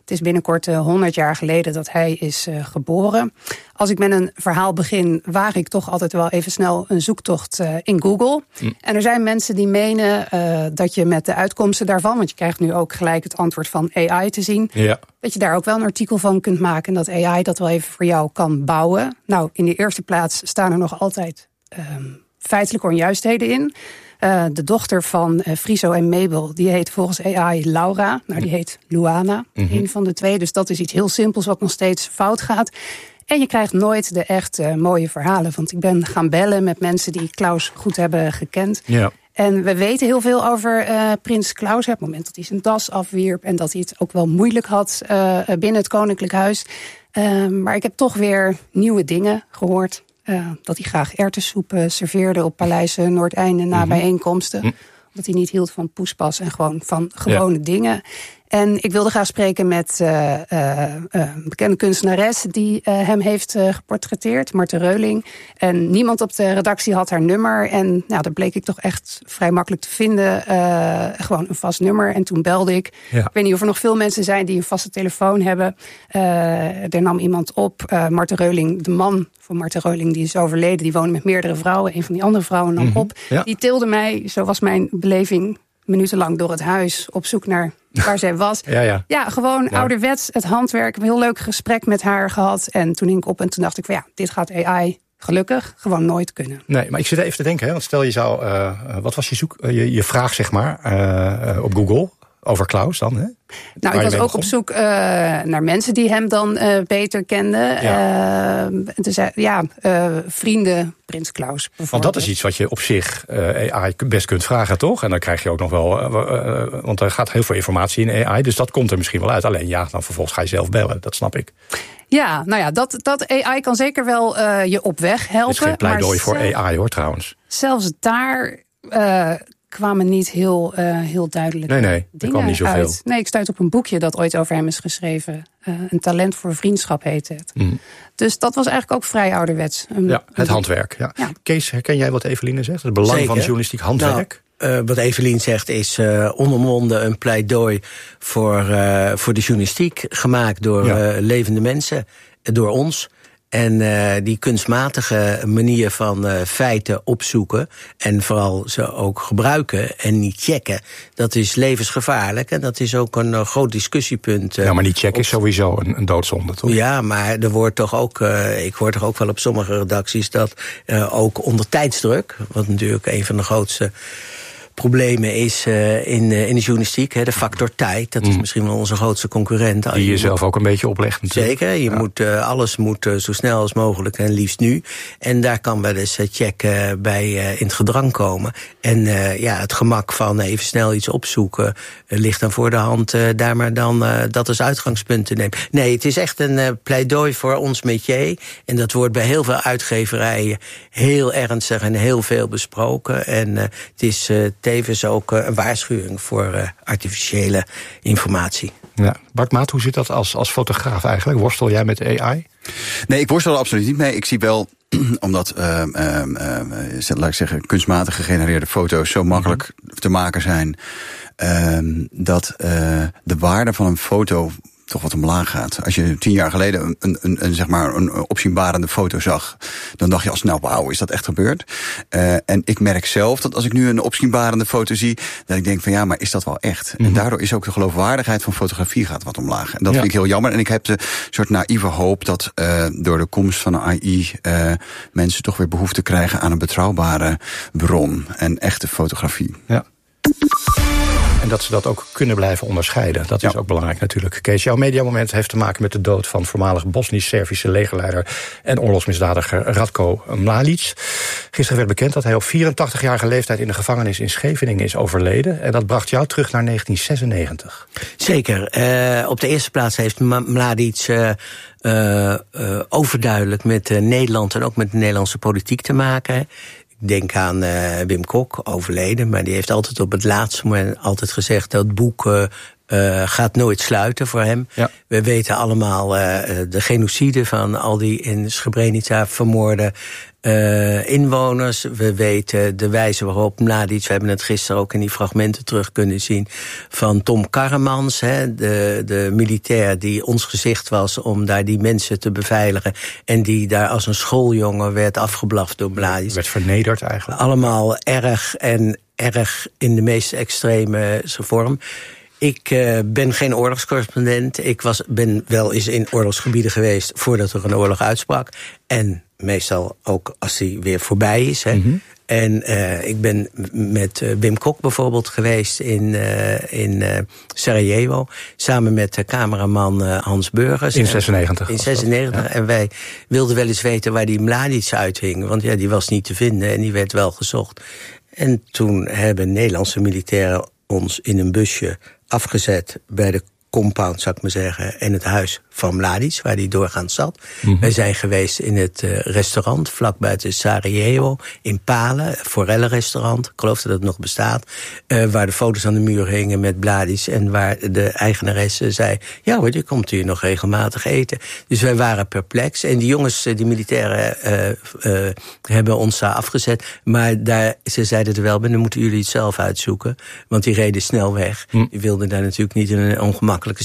Het is binnenkort uh, honderd jaar geleden dat hij is uh, geboren. Als ik met een verhaal begin, waag ik toch altijd wel even snel een zoektocht uh, in Google. Mm. En er zijn mensen die menen uh, dat je met de uitkomsten daarvan, want je krijgt nu ook gelijk het antwoord van A I te zien, ja. dat je daar ook wel een artikel van kunt maken en dat A I dat wel even voor jou kan bouwen. Nou, in de eerste plaats staan er nog altijd uh, feitelijke onjuistheden in. Uh, de dochter van uh, Friso en Mabel, die heet volgens A I Laura. Nou, die heet Luana, mm-hmm. een van de twee. Dus dat is iets heel simpels wat nog steeds fout gaat. En je krijgt nooit de echt uh, mooie verhalen. Want ik ben gaan bellen met mensen die Klaus goed hebben gekend. Ja. En we weten heel veel over uh, prins Klaus. Op het moment dat hij zijn das afwierp en dat hij het ook wel moeilijk had uh, binnen het Koninklijk Huis. Uh, maar ik heb toch weer nieuwe dingen gehoord. Uh, dat hij graag erwtensoep uh, serveerde op Paleis Noordeinde na mm-hmm. bijeenkomsten. Mm. Omdat hij niet hield van poespas en gewoon van gewone ja. dingen. En ik wilde graag spreken met uh, uh, uh, een bekende kunstenares die uh, hem heeft uh, geportretteerd, Marten Reuling. En niemand op de redactie had haar nummer. En nou, dat bleek ik toch echt vrij makkelijk te vinden. Uh, gewoon een vast nummer. En toen belde ik. Ja. Ik weet niet of er nog veel mensen zijn die een vaste telefoon hebben. Uh, er nam iemand op. Uh, Marten Reuling, de man van Marten Reuling, die is overleden. Die woonde met meerdere vrouwen. Een van die andere vrouwen nam mm-hmm. op. Ja. Die tilde mij, zo was mijn beleving, minutenlang door het huis op zoek naar waar zij was. Ja, ja. ja gewoon ja. ouderwets, het handwerk. Een heel leuk gesprek met haar gehad. En toen hing ik op en toen dacht ik van ja, dit gaat A I gelukkig gewoon nooit kunnen. Nee, maar ik zit even te denken, hè, want stel je zou, uh, wat was je zoek, uh, je, je vraag zeg maar, uh, op Google over Klaus dan, hè? Nou, ik was ook begon? op zoek uh, naar mensen die hem dan uh, beter kenden. Ja, uh, dus, uh, ja uh, vrienden, prins Klaus Want dat is iets wat je op zich uh, A I best kunt vragen, toch? En dan krijg je ook nog wel, uh, uh, want er gaat heel veel informatie in A I, dus dat komt er misschien wel uit. Alleen ja, dan vervolgens ga je zelf bellen, dat snap ik. Ja, nou ja, dat, dat A I kan zeker wel uh, je op weg helpen. Het is geen pleidooi voor A I hoor, trouwens. Zelfs daar Uh, kwamen niet heel, uh, heel duidelijk nee, nee, dingen kwam niet zoveel. uit. Nee, ik stuit op een boekje dat ooit over hem is geschreven. Uh, een talent voor vriendschap heet het. Mm. Dus dat was eigenlijk ook vrij ouderwets. Um, ja, het handwerk. Ja. Ja. Kees, herken jij wat Eveline zegt? Het belang Zeker. van journalistiek handwerk? Nou, uh, wat Eveline zegt is uh, onomwonden een pleidooi voor, uh, voor de journalistiek. Gemaakt door ja. uh, levende mensen, door ons. En uh, die kunstmatige manier van uh, feiten opzoeken en vooral ze ook gebruiken en niet checken, dat is levensgevaarlijk. En dat is ook een uh, groot discussiepunt. Uh, ja, maar niet checken is sowieso een, een doodzonde, toch? Ja, maar er wordt toch ook, uh, ik hoor toch ook wel op sommige redacties dat uh, ook onder tijdsdruk, wat natuurlijk een van de grootste problemen is uh, in, uh, in de journalistiek, hè, de factor tijd. Dat is mm. misschien wel onze grootste concurrent. Die je jezelf ook een beetje oplegt natuurlijk. Zeker, je ja. moet, uh, alles moet uh, zo snel als mogelijk en liefst nu. En daar kan wel eens uh, check uh, bij uh, in het gedrang komen. En uh, ja, het gemak van even snel iets opzoeken uh, ligt dan voor de hand. Uh, daar maar dan uh, dat als uitgangspunt te nemen. Nee, het is echt een uh, pleidooi voor ons métier. En dat wordt bij heel veel uitgeverijen heel ernstig en heel veel besproken. En uh, het is uh, tevens ook uh, een waarschuwing voor uh, artificiële informatie. Ja. Bart Maat, hoe zit dat als, als fotograaf eigenlijk? Worstel jij met A I? Nee, ik worstel er absoluut niet mee. Ik zie wel, omdat, uh, uh, uh, laat ik zeggen, kunstmatig gegenereerde foto's zo makkelijk mm-hmm. te maken zijn, uh, dat uh, de waarde van een foto toch wat omlaag gaat. Als je tien jaar geleden een, een, een, een, zeg maar een opzienbarende foto zag, dan dacht je al snel, wauw, is dat echt gebeurd? Uh, en ik merk zelf dat als ik nu een opzienbarende foto zie, dat ik denk van ja, maar is dat wel echt? Mm-hmm. En daardoor is ook de geloofwaardigheid van fotografie gaat wat omlaag. En dat ja. vind ik heel jammer. En ik heb de soort naïeve hoop dat uh, door de komst van A I uh, mensen toch weer behoefte krijgen aan een betrouwbare bron en echte fotografie. Ja. En dat ze dat ook kunnen blijven onderscheiden. Dat is ja. ook belangrijk natuurlijk. Kees, jouw mediamoment heeft te maken met de dood van voormalig Bosnisch-Servische legerleider en oorlogsmisdadiger Radko Mladic. Gisteren werd bekend dat hij op vierentachtigjarige leeftijd in de gevangenis in Scheveningen is overleden. En dat bracht jou terug naar negentien zesennegentig. Zeker. Uh, op de eerste plaats heeft Mladic uh, uh, uh, overduidelijk met uh, Nederland en ook met de Nederlandse politiek te maken. Ik denk aan uh, Wim Kok, overleden, maar die heeft altijd op het laatste moment altijd gezegd dat boeken Uh, gaat nooit sluiten voor hem. Ja. We weten allemaal uh, de genocide van al die in Srebrenica vermoorde uh, inwoners. We weten de wijze waarop Mladic, we hebben het gisteren ook in die fragmenten terug kunnen zien, van Tom Karremans, hè, de, de militair die ons gezicht was om daar die mensen te beveiligen en die daar als een schooljongen werd afgeblaft door Mladic. Werd vernederd eigenlijk. Allemaal erg en erg in de meest extreme vorm. Ik uh, ben geen oorlogscorrespondent. Ik was, ben wel eens in oorlogsgebieden geweest voordat er een oorlog uitsprak. En meestal ook als die weer voorbij is. Hè. Mm-hmm. En uh, ik ben met uh, Wim Kok bijvoorbeeld geweest in, uh, in uh, Sarajevo. Samen met de cameraman uh, Hans Burgers. In zesennegentig. In zesennegentig. Ja. En wij wilden wel eens weten waar die Mladic uithing. Want ja, die was niet te vinden en die werd wel gezocht. En toen hebben Nederlandse militairen ons in een busje afgezet bij de compound, zou ik maar zeggen, en het huis van Mladic, waar hij doorgaans zat. Mm-hmm. Wij zijn geweest in het uh, restaurant vlak buiten Sarajevo, in Palen, een forellenrestaurant, ik geloof dat het nog bestaat, uh, waar de foto's aan de muur hingen met Mladic en waar de eigenaresse zei, ja hoor, die komt hier nog regelmatig eten. Dus wij waren perplex en die jongens, die militairen, uh, uh, hebben ons daar afgezet, maar daar, ze zeiden er wel, dan moeten jullie het zelf uitzoeken, want die reden snel weg. Mm. Die wilden daar natuurlijk niet in een ongemakkelijk